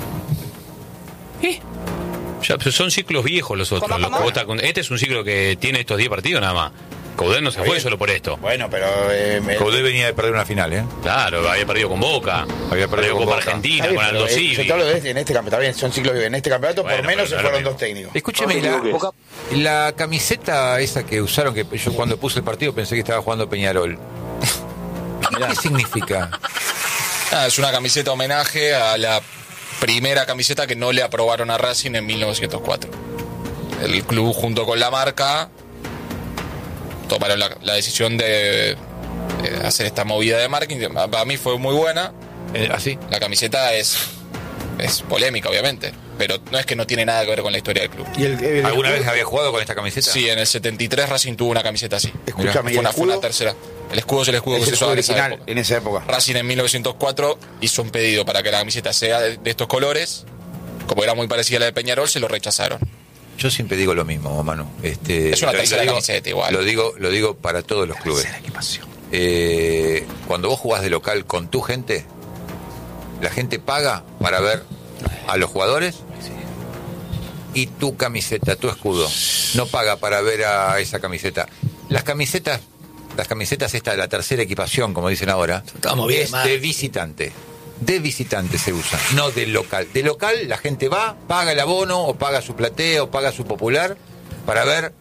Speaker 5: Ya, pero son ciclos viejos los otros. Los que vos estás con- este es un ciclo que tiene estos diez partidos nada más. Coudet no se fue
Speaker 2: bien.
Speaker 5: solo por esto.
Speaker 2: Bueno, pero eh, me-
Speaker 1: Coudet venía de perder una final, ¿eh?
Speaker 5: Claro, había perdido con Boca.
Speaker 1: Había perdido con
Speaker 5: Copa
Speaker 1: Boca.
Speaker 5: Argentina,
Speaker 2: Está bien,
Speaker 5: con
Speaker 2: pero,
Speaker 5: Aldo
Speaker 2: eh,
Speaker 5: Civi.
Speaker 2: yo te hablo de este, en este campeonato, está bien, son ciclos en este campeonato,
Speaker 5: Bueno,
Speaker 2: por menos
Speaker 5: pero
Speaker 2: se
Speaker 5: no es lo
Speaker 2: fueron
Speaker 5: mismo.
Speaker 2: dos técnicos.
Speaker 1: Escúcheme, la, la camiseta esa que usaron, que yo cuando puse el partido pensé que estaba jugando Peñarol. ¿Qué significa?
Speaker 4: Ah, es una camiseta homenaje a la primera camiseta que no le aprobaron a Racing en mil novecientos cuatro. El club junto con la marca tomaron la, la decisión de, de hacer esta movida de marketing. Para mí fue muy buena.
Speaker 1: Eh, ¿Así?
Speaker 4: La camiseta es, es polémica, obviamente, pero no es que no tiene nada que ver con la historia del club.
Speaker 2: Y el, el-
Speaker 1: ¿Alguna vez había jugado con esta camiseta?
Speaker 4: Sí, en el setenta y tres Racing tuvo una camiseta así.
Speaker 2: Escúchame, ¿y
Speaker 4: Fue
Speaker 2: el
Speaker 4: una, fue una
Speaker 2: escudo?
Speaker 4: tercera. El escudo es el escudo
Speaker 2: Es
Speaker 4: que se
Speaker 2: el
Speaker 4: usaba
Speaker 2: escudo
Speaker 4: en esa
Speaker 2: original
Speaker 4: época.
Speaker 2: en esa época.
Speaker 4: Racing en mil novecientos cuatro hizo un pedido para que la camiseta sea de, de estos colores. Como era muy parecida a la de Peñarol, se lo rechazaron.
Speaker 1: Yo siempre digo lo mismo, Manu. Este,
Speaker 4: Es una
Speaker 1: lo-
Speaker 4: tercera
Speaker 1: lo digo-
Speaker 4: camiseta igual.
Speaker 1: Lo digo, lo digo para todos los clubes. Eh, cuando vos jugás de local con tu gente, la gente paga para ver a los jugadores y tu camiseta, tu escudo. No paga para ver a esa camiseta. Las camisetas, las camisetas esta de la tercera equipación, como dicen ahora,
Speaker 3: Estamos bien,
Speaker 1: es
Speaker 3: mal.
Speaker 1: de visitante. De visitante se usa, no de local. De local la gente va, paga el abono o paga su platea o paga su popular para ver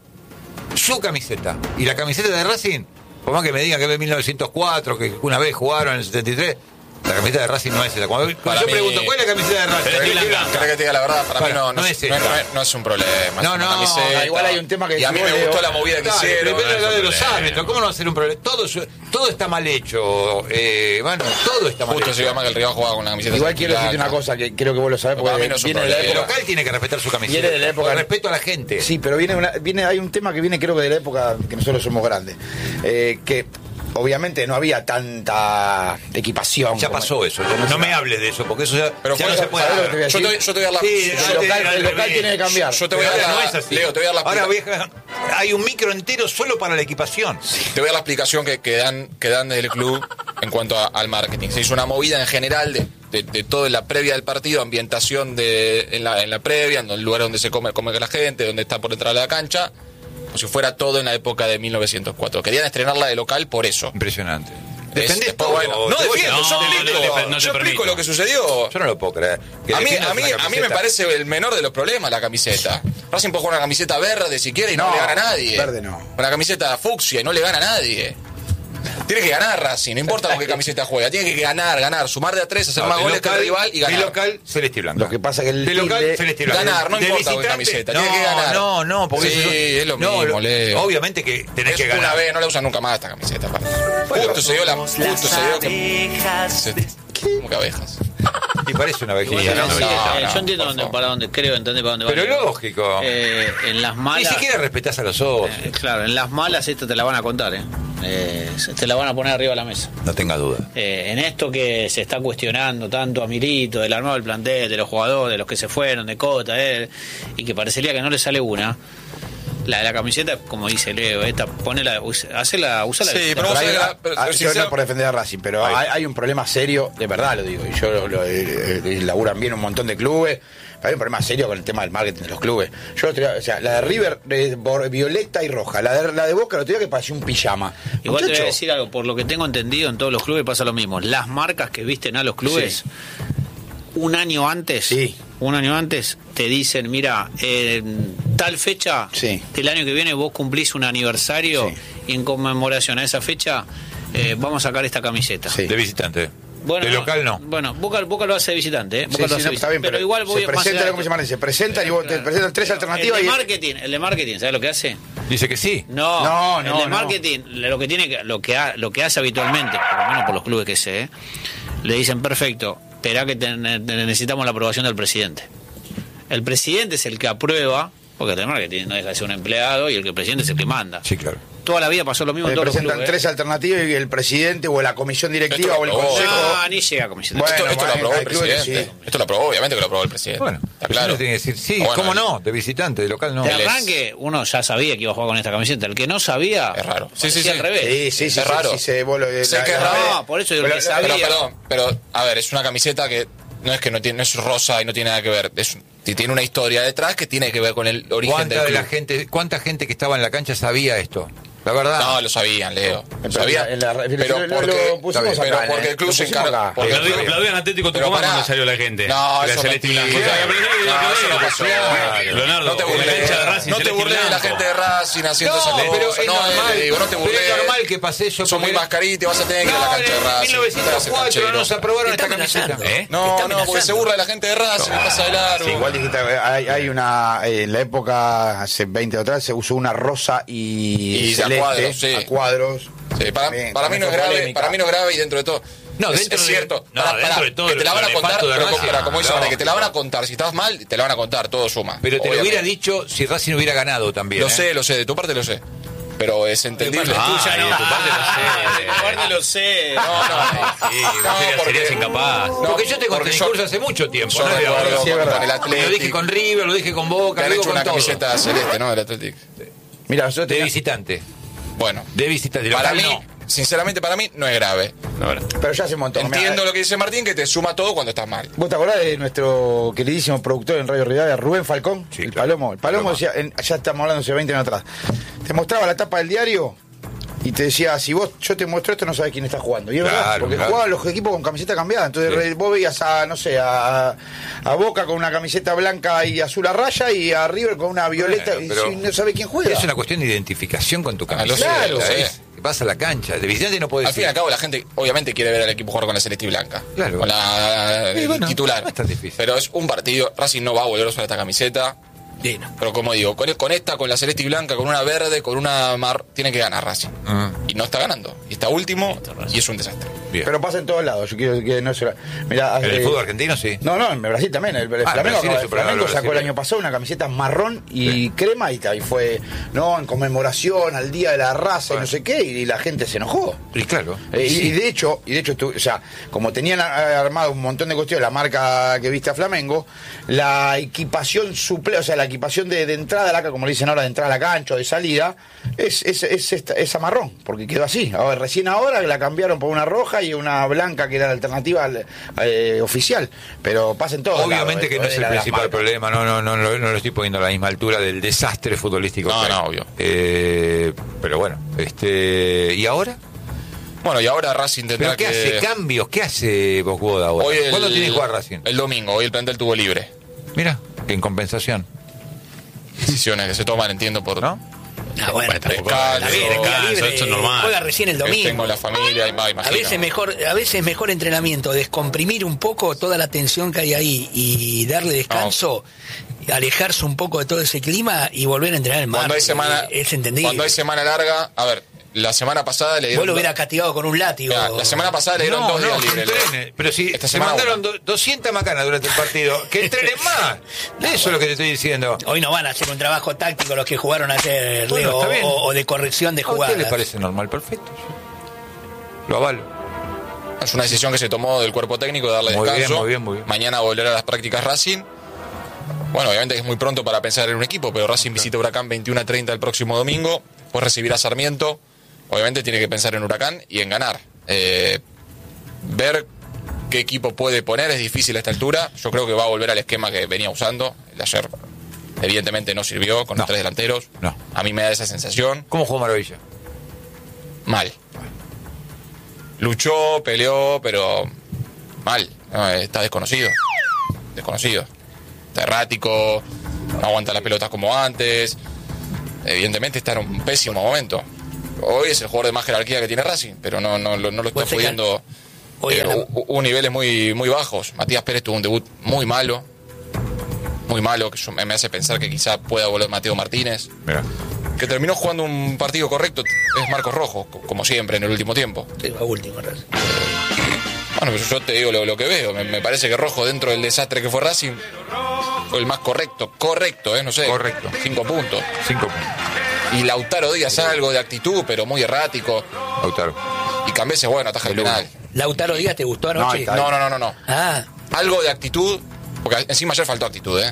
Speaker 1: su camiseta. Y la camiseta de Racing, por más que me digan que es de mil novecientos cuatro, que una vez jugaron en el setenta y tres, la camiseta de Racing no es esa. Cuando, cuando
Speaker 4: Para
Speaker 1: yo
Speaker 4: mí-
Speaker 1: pregunto, ¿cuál es la camiseta de Racing?
Speaker 5: Pero es
Speaker 1: ¿Querés
Speaker 5: blanca.
Speaker 1: blanca?
Speaker 4: ¿Querés que te diga la verdad? Para
Speaker 1: Bueno,
Speaker 4: mí no, no,
Speaker 1: no
Speaker 4: es,
Speaker 1: es
Speaker 4: no,
Speaker 1: esta.
Speaker 4: es- no es un problema. es
Speaker 1: No,
Speaker 4: una
Speaker 1: no,
Speaker 4: camiseta.
Speaker 2: igual hay un tema que
Speaker 4: Y a mí me
Speaker 2: decimos,
Speaker 4: gustó
Speaker 2: Leo.
Speaker 4: la movida que
Speaker 1: Dale,
Speaker 4: hicieron.
Speaker 1: pero
Speaker 5: no es
Speaker 1: la
Speaker 5: un
Speaker 1: de los
Speaker 5: problema.
Speaker 1: árbitros, ¿cómo no va a ser un problema? Todo, su- todo está mal hecho, eh, Manu, todo está mal
Speaker 4: Justo
Speaker 1: hecho.
Speaker 4: se llama que el rival jugaba con la camiseta.
Speaker 2: Igual quiero decirte
Speaker 4: blanca.
Speaker 2: una cosa que creo que vos lo sabés,
Speaker 4: Para
Speaker 2: porque
Speaker 4: mí no es un
Speaker 2: viene de la
Speaker 1: El
Speaker 4: problema.
Speaker 2: época.
Speaker 1: local tiene que respetar su camiseta.
Speaker 2: Viene de la época-
Speaker 1: Con respeto a la gente.
Speaker 2: Sí, pero viene, una, viene hay un tema que viene creo que de la época que nosotros somos grandes. Eh, que obviamente no había tanta equipación.
Speaker 1: Ya
Speaker 2: como-
Speaker 1: pasó eso. No me hables de eso, porque eso ya,
Speaker 4: Pero
Speaker 1: ya
Speaker 4: fue-
Speaker 1: no se puede
Speaker 2: ¿sabés lo que
Speaker 1: hacer.
Speaker 2: te voy a
Speaker 4: Yo te,
Speaker 2: decir?
Speaker 4: yo te voy a dar la.
Speaker 1: Sí,
Speaker 4: yo-
Speaker 1: yo
Speaker 2: El
Speaker 1: te-
Speaker 2: local, el local tiene que cambiar.
Speaker 4: yo te voy a
Speaker 1: Pero
Speaker 4: dar
Speaker 1: ahora
Speaker 4: la-
Speaker 1: no es así.
Speaker 4: Leo, te voy a dar la
Speaker 1: Ahora
Speaker 4: explica-
Speaker 1: voy a- hay un micro entero solo para la equipación.
Speaker 4: Te voy a dar la explicación que, que dan, que dan desde el club en cuanto a- al marketing. Se hizo una movida en general de, de, de todo en la previa del partido, ambientación de, en, la, en la previa, en el lugar donde se come, come la gente, donde está por entrar a la cancha, como si fuera todo en la época de mil novecientos cuatro. Querían estrenarla de local por eso.
Speaker 1: Impresionante.
Speaker 4: Es-
Speaker 1: Defendés
Speaker 4: después,
Speaker 1: todo.
Speaker 4: bueno, no
Speaker 1: Te voy a-
Speaker 4: defiendo, yo
Speaker 5: no,
Speaker 4: explico,
Speaker 5: no te- no te
Speaker 4: yo explico
Speaker 5: permito.
Speaker 4: lo que sucedió.
Speaker 1: Yo no lo puedo creer. Que
Speaker 4: A mí,
Speaker 1: defiendas
Speaker 4: a, mí,
Speaker 1: una
Speaker 4: a mí me
Speaker 1: camiseta.
Speaker 4: parece el menor de los problemas la camiseta. Racing puede jugar una camiseta verde si quiere y no,
Speaker 2: No,
Speaker 4: le gana a nadie.
Speaker 2: verde no.
Speaker 4: Una camiseta fucsia y no le gana a nadie. Tiene que ganar Racing, no importa con qué camiseta juega. Tiene que ganar, ganar, sumar de a tres, hacer
Speaker 1: No,
Speaker 4: más
Speaker 1: de
Speaker 4: goles que el
Speaker 1: local-
Speaker 4: rival y
Speaker 1: De
Speaker 4: ganar.
Speaker 1: local, celeste y blanca.
Speaker 2: Lo que pasa que el
Speaker 1: de local,
Speaker 2: tilde-
Speaker 1: celeste y blanca.
Speaker 4: Ganar, no
Speaker 1: De
Speaker 4: importa con qué
Speaker 1: visitante,
Speaker 4: camiseta,
Speaker 1: no,
Speaker 4: tiene que ganar.
Speaker 1: No, no, porque
Speaker 4: Sí,
Speaker 1: eso-
Speaker 4: es lo
Speaker 1: no,
Speaker 4: mismo, Leo.
Speaker 1: Obviamente que tenés
Speaker 4: Es
Speaker 1: que ganar.
Speaker 4: una vez, no la usan nunca más esta camiseta. aparte. Justo se dio la. Justo se dio que. se- ¿Cómo que abejas?
Speaker 1: Y parece una vejilla,
Speaker 5: Sí,
Speaker 1: ¿no?
Speaker 5: no,
Speaker 6: Sí,
Speaker 5: no,
Speaker 6: eh,
Speaker 4: no,
Speaker 6: yo entiendo
Speaker 4: por
Speaker 6: dónde,
Speaker 4: favor.
Speaker 6: para dónde, creo entender para dónde va.
Speaker 1: Pero lógico.
Speaker 6: Eh, en las
Speaker 1: Ni
Speaker 6: malas.
Speaker 1: siquiera respetás a los socios.
Speaker 6: eh, claro, en las malas esto te la van a contar, ¿eh? Eh, se- te la van a poner arriba de la mesa.
Speaker 1: No tenga duda.
Speaker 6: Eh, en esto que se está cuestionando tanto a Milito, del armado del plantel, de los jugadores, de los que se fueron, de Cota, eh, y que parecería que no le sale una, La, la camiseta, como dice Leo, esta, ponela, hacela, usala.
Speaker 4: Sí, pero,
Speaker 2: hay,
Speaker 4: la, pero
Speaker 2: hay, yo no por defender a Racing, pero hay, hay un problema serio, de verdad lo digo, y yo lo, lo, lo, lo laburan bien un montón de clubes. Hay un problema serio con el tema del marketing de los clubes. Yo, o sea, la de River es violeta y roja. La de, la de Boca lo tenía que parecía un pijama.
Speaker 6: Igual Muchacho. Te voy a decir algo, por lo que tengo entendido, en todos los clubes pasa lo mismo. Las marcas que visten a los clubes, sí. un año antes, sí. un año antes, te dicen, mira, en tal fecha sí. del año que viene vos cumplís un aniversario sí. y en conmemoración a esa fecha eh, vamos a sacar esta camiseta.
Speaker 1: Sí. De visitante.
Speaker 6: Bueno,
Speaker 1: de local no.
Speaker 6: Bueno, Boca, Boca lo hace de visitante, ¿eh? Boca
Speaker 2: Sí,
Speaker 6: lo
Speaker 2: sí,
Speaker 6: hace
Speaker 2: no, está bien, pero,
Speaker 6: pero igual voy
Speaker 2: se presenta, ¿cómo se llama? Se presentan y vos te presentan tres alternativas.
Speaker 6: El de
Speaker 2: y
Speaker 6: marketing, el de marketing, ¿sabes lo que hace?
Speaker 1: Dice que sí.
Speaker 6: No,
Speaker 2: no, no
Speaker 6: el de
Speaker 2: no.
Speaker 6: marketing, lo que tiene que, lo que ha, lo que hace habitualmente, por lo menos por los clubes que sé, ¿eh? le dicen, perfecto, esperá que te, te necesitamos la aprobación del presidente. El presidente es el que aprueba, porque el de marketing no deja de ser un empleado y el que el presidente es el que manda.
Speaker 1: Sí, claro.
Speaker 6: Toda la vida pasó lo mismo
Speaker 2: Le
Speaker 6: en todos los
Speaker 2: presentan
Speaker 6: clubes,
Speaker 2: tres
Speaker 6: ¿eh?
Speaker 2: alternativas y el presidente o la comisión directiva
Speaker 4: esto,
Speaker 2: o el
Speaker 4: oh,
Speaker 2: consejo.
Speaker 6: No, ni llega a comisión.
Speaker 2: Bueno,
Speaker 4: esto, esto
Speaker 2: bueno,
Speaker 4: lo aprobó el
Speaker 2: hay clubes que
Speaker 4: presidente.
Speaker 2: sí.
Speaker 4: Esto lo aprobó, obviamente que lo aprobó el presidente.
Speaker 1: Bueno,
Speaker 4: está claro.
Speaker 1: Tiene que decir sí,
Speaker 4: Bueno,
Speaker 1: ¿cómo no? De visitante, de local no.
Speaker 6: De arranque, uno ya sabía que iba a jugar con esta camiseta. El que no sabía,
Speaker 4: es raro. Sí, sí, sí.
Speaker 6: al revés.
Speaker 2: Sí, sí, sí.
Speaker 4: Es raro.
Speaker 2: Sí, se, vos lo,
Speaker 4: Sé
Speaker 2: la,
Speaker 4: que es
Speaker 2: la-
Speaker 4: raro.
Speaker 6: No, por eso yo
Speaker 2: Pero-
Speaker 6: que sabía.
Speaker 4: Pero, perdón, pero, a ver, es una camiseta que no es que no tiene, no es rosa y no tiene nada que ver. Es, tiene una historia detrás que tiene que ver con el origen
Speaker 1: ¿Cuánta
Speaker 4: del
Speaker 1: de
Speaker 4: club.
Speaker 1: la gente, cuánta gente que estaba en la cancha sabía esto? La verdad.
Speaker 4: No, lo sabían, Leo. Lo sabían.
Speaker 2: En la-
Speaker 4: Pero
Speaker 2: lo-
Speaker 4: porque,
Speaker 2: lo pusimos
Speaker 4: pero
Speaker 2: acá,
Speaker 4: porque
Speaker 2: ¿eh?
Speaker 4: el club
Speaker 2: Lo
Speaker 4: se
Speaker 2: pusimos
Speaker 4: encarga.
Speaker 2: acá.
Speaker 4: porque-
Speaker 5: Aplaudían aplaudían Atlético
Speaker 4: Pero
Speaker 5: Tucumán
Speaker 4: pará.
Speaker 5: cuando salió la gente.
Speaker 4: No,
Speaker 5: la
Speaker 4: eso
Speaker 5: celeste y
Speaker 4: no-
Speaker 5: blanco.
Speaker 4: No, eso no pasó.
Speaker 5: Leonardo,
Speaker 4: No te burles,
Speaker 5: la hincha de Racing,
Speaker 4: no te
Speaker 5: celeste y
Speaker 4: burles de la
Speaker 5: blanco.
Speaker 4: gente de Racing haciendo
Speaker 1: No,
Speaker 4: esas
Speaker 1: pero
Speaker 4: cosas.
Speaker 1: es
Speaker 4: No,
Speaker 1: normal,
Speaker 4: eh, digo, no te
Speaker 1: pero
Speaker 4: burles.
Speaker 1: es normal que pase eso.
Speaker 4: Son muy
Speaker 1: porque-
Speaker 4: mascaritas, vas a tener que ir a la
Speaker 1: No,
Speaker 4: cancha de
Speaker 1: en
Speaker 4: Racing.
Speaker 1: mil novecientos cuatro nos aprobaron esta camiseta.
Speaker 5: ¿Eh?
Speaker 4: No, no, porque se burla de la gente de Racing, no, pasa de largo.
Speaker 2: Sí, igual dijiste, hay, hay una, eh, en la época, hace veinte o atrás, se usó una rosa y,
Speaker 4: Y a
Speaker 2: celeste
Speaker 4: cuadros, sí.
Speaker 2: a cuadros.
Speaker 4: Sí, para,
Speaker 2: Bien,
Speaker 4: para mí no es
Speaker 2: fue
Speaker 4: grave,
Speaker 2: polémica.
Speaker 4: para mí no es grave y dentro de todo.
Speaker 1: No,
Speaker 4: es,
Speaker 1: dentro
Speaker 4: es
Speaker 1: de-
Speaker 4: cierto.
Speaker 1: no,
Speaker 4: Pará,
Speaker 1: dentro
Speaker 4: pará,
Speaker 1: de todo
Speaker 4: que te la van a
Speaker 1: el
Speaker 4: contar,
Speaker 1: nefasto de
Speaker 4: pero,
Speaker 1: Racing.
Speaker 4: pero como dice
Speaker 1: No.
Speaker 4: Mané, que te la van a contar. Si estás mal, te la van a contar, todo suma.
Speaker 1: Pero te lo
Speaker 4: Obviamente.
Speaker 1: hubiera dicho si Racing hubiera ganado también.
Speaker 4: Lo
Speaker 1: ¿eh?
Speaker 4: sé, lo sé, de tu parte lo sé. Pero es entendible.
Speaker 5: Ah,
Speaker 6: tuya no.
Speaker 5: y de tu parte lo sé.
Speaker 6: De tu parte lo sé.
Speaker 4: No, no,
Speaker 5: Sí,
Speaker 4: No,
Speaker 5: serías,
Speaker 4: porque-
Speaker 5: serías incapaz.
Speaker 4: No,
Speaker 1: Porque yo tengo
Speaker 4: porque
Speaker 1: este
Speaker 4: yo-
Speaker 1: discurso hace mucho tiempo.
Speaker 4: yo
Speaker 1: ¿no?
Speaker 4: recuerdo
Speaker 1: Lo-
Speaker 2: Sí, es verdad.
Speaker 4: con el
Speaker 1: Lo
Speaker 4: Atlético.
Speaker 1: dije con River, lo dije con Boca,
Speaker 4: Te han
Speaker 1: lo digo
Speaker 4: hecho
Speaker 1: con
Speaker 4: una
Speaker 1: todo.
Speaker 4: camiseta celeste, ¿no? Del Atlético.
Speaker 2: Mira, nosotros
Speaker 1: De
Speaker 2: teníamos-
Speaker 1: visitante.
Speaker 4: Bueno,
Speaker 1: De visitante.
Speaker 4: para
Speaker 1: Local
Speaker 4: mí,
Speaker 1: no.
Speaker 4: sinceramente para mí, no es grave.
Speaker 5: No, no.
Speaker 2: pero ya hace un montón.
Speaker 4: Entiendo
Speaker 2: Mirá,
Speaker 4: lo que dice Martín, que te suma todo cuando estás mal.
Speaker 2: ¿Vos te acordás de nuestro queridísimo productor en Radio Rivadavia, Rubén Falcón?
Speaker 1: Sí,
Speaker 2: el
Speaker 1: claro.
Speaker 2: Palomo. El Palomo
Speaker 1: Paloma.
Speaker 2: decía, en- ya estamos hablando hace veinte años atrás. Te mostraba la tapa del diario y te decía, si vos yo te muestro esto, no sabes quién está jugando. Y es verdad,
Speaker 1: Claro,
Speaker 2: porque
Speaker 1: claro.
Speaker 2: jugaban los equipos con camiseta cambiada. Entonces
Speaker 1: Sí.
Speaker 2: re- vos veías a, no sé, a, a Boca con una camiseta blanca y azul a raya y a River con una violeta
Speaker 1: Bueno,
Speaker 2: y
Speaker 1: pero
Speaker 2: si no sabe quién juega.
Speaker 1: Es una cuestión de identificación con tu
Speaker 4: Ah, lo
Speaker 1: camiseta.
Speaker 4: sé, lo sé.
Speaker 1: ¿eh? Vas a la cancha. De visitante no puedes
Speaker 4: Al fin y al cabo, la gente obviamente quiere ver al equipo jugar con la celeste y blanca.
Speaker 1: Claro.
Speaker 4: Con la
Speaker 1: Y bueno,
Speaker 4: titular.
Speaker 1: no es tan difícil.
Speaker 4: Pero es un partido. Racing no va a volver a usar esta camiseta.
Speaker 6: Bueno.
Speaker 4: Pero como digo, con, con esta, con la celeste y blanca, con una verde, con una mar, tiene que ganar Racing.
Speaker 1: Ah.
Speaker 4: Y no está ganando. Y está último y es un desastre.
Speaker 1: Bien.
Speaker 2: Pero pasa en todos lados. Yo quiero que no se. Mirá,
Speaker 1: En el
Speaker 2: eh,
Speaker 1: fútbol argentino sí.
Speaker 2: No, no, en Brasil también. El, el
Speaker 1: Ah,
Speaker 2: Flamengo,
Speaker 1: Brasil
Speaker 2: acaba-
Speaker 1: es
Speaker 2: el
Speaker 1: superado,
Speaker 2: Flamengo
Speaker 1: Brasil.
Speaker 2: sacó el año pasado una camiseta marrón y crema y, y fue no en conmemoración al Día de la Raza y no sé qué, y la gente se enojó.
Speaker 1: Y claro.
Speaker 2: Eh, y-
Speaker 1: Sí.
Speaker 2: y, de hecho, y de hecho, tú- o sea, como tenían a- armado un montón de cuestiones, la marca que viste a Flamengo, la equipación suple, o sea, la equipación de, de entrada a la ca- como le dicen ahora, de entrada a la cancha o de salida, es, es, es, esta- esa marrón, porque quedó así. Ahora, recién ahora la cambiaron por una roja y una blanca que era la alternativa al- eh, oficial. Pero pasen todos.
Speaker 1: Obviamente
Speaker 2: lados,
Speaker 1: que
Speaker 2: eh,
Speaker 1: no es
Speaker 2: de
Speaker 1: el
Speaker 2: la- de las
Speaker 1: principal
Speaker 2: marcas.
Speaker 1: problema, no, no, no, no, no lo estoy poniendo a la misma altura del desastre futbolístico.
Speaker 4: No,
Speaker 1: que hay.
Speaker 4: no, obvio.
Speaker 1: Eh, pero bueno, este ¿y ahora?
Speaker 4: Bueno, y ahora Racing tendrá
Speaker 1: ¿Pero qué
Speaker 4: que...
Speaker 1: hace? ¿Cambios? ¿Qué hace Bosgoda ahora?
Speaker 4: Hoy el-
Speaker 1: ¿Cuándo tiene que jugar Racing?
Speaker 4: El domingo, hoy el plantel tuvo libre.
Speaker 1: Mira, en compensación.
Speaker 4: Decisiones que se toman, entiendo, por...
Speaker 1: ¿No?
Speaker 6: Ah, bueno,
Speaker 5: Bueno, tampoco-
Speaker 4: descanso,
Speaker 6: está bien,
Speaker 5: descanso,
Speaker 6: está libre,
Speaker 5: eso es normal.
Speaker 6: juega recién el
Speaker 4: que
Speaker 6: domingo.
Speaker 4: tengo la familia, y va,
Speaker 6: A
Speaker 4: imagino.
Speaker 6: veces mejor, a veces mejor entrenamiento, descomprimir un poco toda la tensión que hay ahí y darle descanso, alejarse un poco de todo ese clima y volver a entrenar el mar.
Speaker 4: Cuando hay semana,
Speaker 6: es entendible.
Speaker 4: cuando hay semana larga, a ver, la semana pasada le
Speaker 6: Vos
Speaker 4: dieron...
Speaker 6: lo hubieras castigado con un látigo.
Speaker 4: Mirá, la semana pasada le dieron
Speaker 1: No,
Speaker 4: dos
Speaker 1: no,
Speaker 4: días
Speaker 1: que
Speaker 4: libres.
Speaker 1: entrene. Pero si
Speaker 4: Esta
Speaker 1: se
Speaker 4: semana
Speaker 1: mandaron
Speaker 4: una.
Speaker 1: do- doscientas macanas durante el partido, que entrenen más. Eso es lo que te estoy diciendo.
Speaker 6: Hoy no van a hacer un trabajo táctico los que jugaron ayer,
Speaker 1: Bueno,
Speaker 6: Leo,
Speaker 1: está bien.
Speaker 6: o, o de corrección de
Speaker 1: ¿A usted
Speaker 6: jugadas.
Speaker 1: les parece normal? Perfecto. Lo avalo.
Speaker 4: Es una decisión que se tomó del cuerpo técnico de darle
Speaker 1: Muy bien,
Speaker 4: descanso.
Speaker 1: muy bien, muy bien.
Speaker 4: Mañana volverá a las prácticas Racing. Bueno, obviamente es muy pronto para pensar en un equipo, pero Racing visita Huracán veintiuno a treinta el próximo domingo, pues recibirá a Sarmiento. Obviamente tiene que pensar en Huracán y en ganar. Eh, ver qué equipo puede poner es difícil a esta altura. Yo creo que va a volver al esquema que venía usando. El de ayer evidentemente no sirvió con
Speaker 1: no.
Speaker 4: los tres delanteros.
Speaker 1: No.
Speaker 4: A mí me da esa sensación.
Speaker 1: ¿Cómo jugó Maravilla?
Speaker 4: Mal. Luchó, peleó, pero mal. No, está desconocido. Desconocido. Está errático, no aguanta las pelotas como antes. Evidentemente está en un pésimo momento. Hoy es el jugador de más jerarquía que tiene Racing, pero no, no, no lo está pudiendo. Eh, hubo niveles muy, muy bajos. Matías Pérez tuvo un debut muy malo. Muy malo, que yo, me hace pensar que quizá pueda volver Mateo Martínez.
Speaker 1: Mira.
Speaker 4: Que terminó jugando un partido correcto, es Marcos Rojo, como siempre en el último tiempo.
Speaker 3: Sí, la última, Racing.
Speaker 4: Bueno, pero yo te digo lo, lo que veo. Me, me parece que Rojo, dentro del desastre que fue Racing, fue el más correcto. Correcto, ¿eh? No sé.
Speaker 1: Correcto.
Speaker 4: Cinco puntos.
Speaker 1: Cinco puntos.
Speaker 4: Y Lautaro Díaz algo de actitud, pero muy errático.
Speaker 1: Lautaro.
Speaker 4: Y Cambese, bueno, ataja el penal.
Speaker 3: ¿Lautaro Díaz te gustó anoche?
Speaker 4: No, no, no, no, no.
Speaker 3: Ah.
Speaker 4: Algo de actitud, porque encima ayer faltó actitud, ¿eh?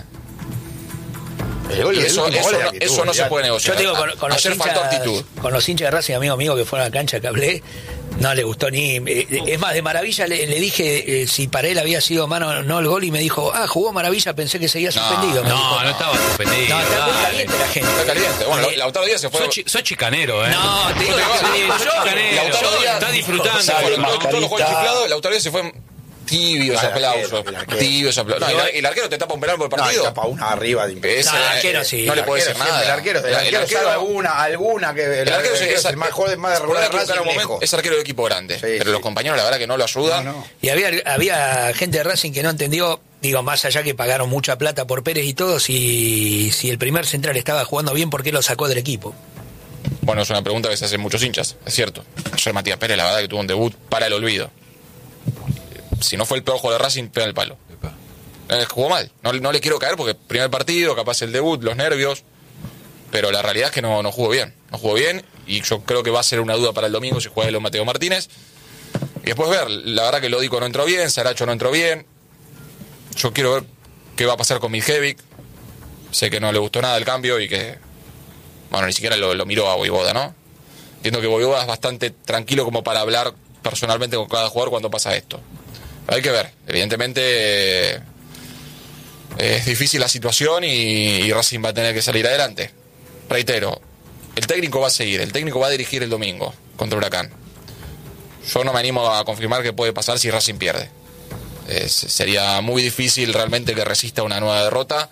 Speaker 2: El gol,
Speaker 4: y eso,
Speaker 2: el
Speaker 4: eso,
Speaker 2: gol
Speaker 4: no,
Speaker 2: actitud,
Speaker 4: eso no se puede negociar.
Speaker 3: Yo digo, con, con
Speaker 4: ayer
Speaker 3: los
Speaker 4: faltó
Speaker 3: hinchas,
Speaker 4: actitud.
Speaker 3: Con los hinchas de Racing, amigo mío, que fueron a la cancha que hablé, no le gustó ni... Es más, de Maravilla le, le dije eh, si para él había sido mano no el gol y me dijo, ah, jugó Maravilla, pensé que seguía suspendido.
Speaker 5: No,
Speaker 3: dijo,
Speaker 5: no, no estaba suspendido.
Speaker 3: No, está muy
Speaker 5: dale.
Speaker 3: caliente la gente.
Speaker 4: Está caliente. Bueno,
Speaker 3: Eh,
Speaker 4: Lautaro Díaz se fue.
Speaker 5: Soy, chi- soy chicanero, ¿eh?
Speaker 3: No, te digo,
Speaker 5: Soy chicanero.
Speaker 4: Lautaro Díaz
Speaker 5: Está disfrutando.
Speaker 4: Todos
Speaker 5: ¿no?
Speaker 4: los jugadores chiflados, Lautaro Díaz se fue tibios
Speaker 2: El
Speaker 4: aplausos.
Speaker 2: arquero, el arquero.
Speaker 4: Tibios aplausos. No, el, el arquero te tapa un penal por
Speaker 2: No,
Speaker 4: partido.
Speaker 2: y tapa una arriba de
Speaker 4: Ese,
Speaker 3: No, el arquero sí.
Speaker 4: No le
Speaker 2: El
Speaker 4: puede
Speaker 2: arquero
Speaker 4: decir
Speaker 2: siempre,
Speaker 4: nada.
Speaker 2: El arquero, el arquero sabe alguna, alguna que el,
Speaker 4: El arquero
Speaker 2: el
Speaker 4: es,
Speaker 2: el más joven, más de regular de Racing, lejos.
Speaker 4: es arquero de equipo grande,
Speaker 2: Sí,
Speaker 4: pero
Speaker 2: sí.
Speaker 4: los compañeros la verdad que no lo ayudan.
Speaker 2: No, no.
Speaker 3: Y había, había gente de Racing que no entendió, digo, más allá que pagaron mucha plata por Pérez y todo, si, si el primer central estaba jugando bien, ¿por qué lo sacó del equipo?
Speaker 4: Bueno, es una pregunta que se hacen muchos hinchas, es cierto. Ayer Matías Pérez, la verdad que tuvo un debut para el olvido. Si no fue el peor juego de Racing, pega el palo. Eh, jugó mal, no, no le quiero caer porque primer partido, capaz el debut, los nervios, pero la realidad es que no, no jugó bien, no jugó bien y yo creo que va a ser una duda para el domingo si juega el Mateo Martínez. Y después ver, la verdad que Lódico no entró bien, Saracho no entró bien. Yo quiero ver qué va a pasar con Miljevic. Sé que no le gustó nada el cambio y que, bueno, ni siquiera lo, lo miró a Voivoda, ¿no? Entiendo que Voivoda es bastante tranquilo como para hablar personalmente con cada jugador cuando pasa esto. Hay que ver, evidentemente eh, es difícil la situación y, y Racing va a tener que salir adelante. Reitero, el técnico va a seguir, el técnico va a dirigir el domingo contra Huracán. Yo no me animo a confirmar qué puede pasar si Racing pierde. Es, sería muy difícil realmente que resista una nueva derrota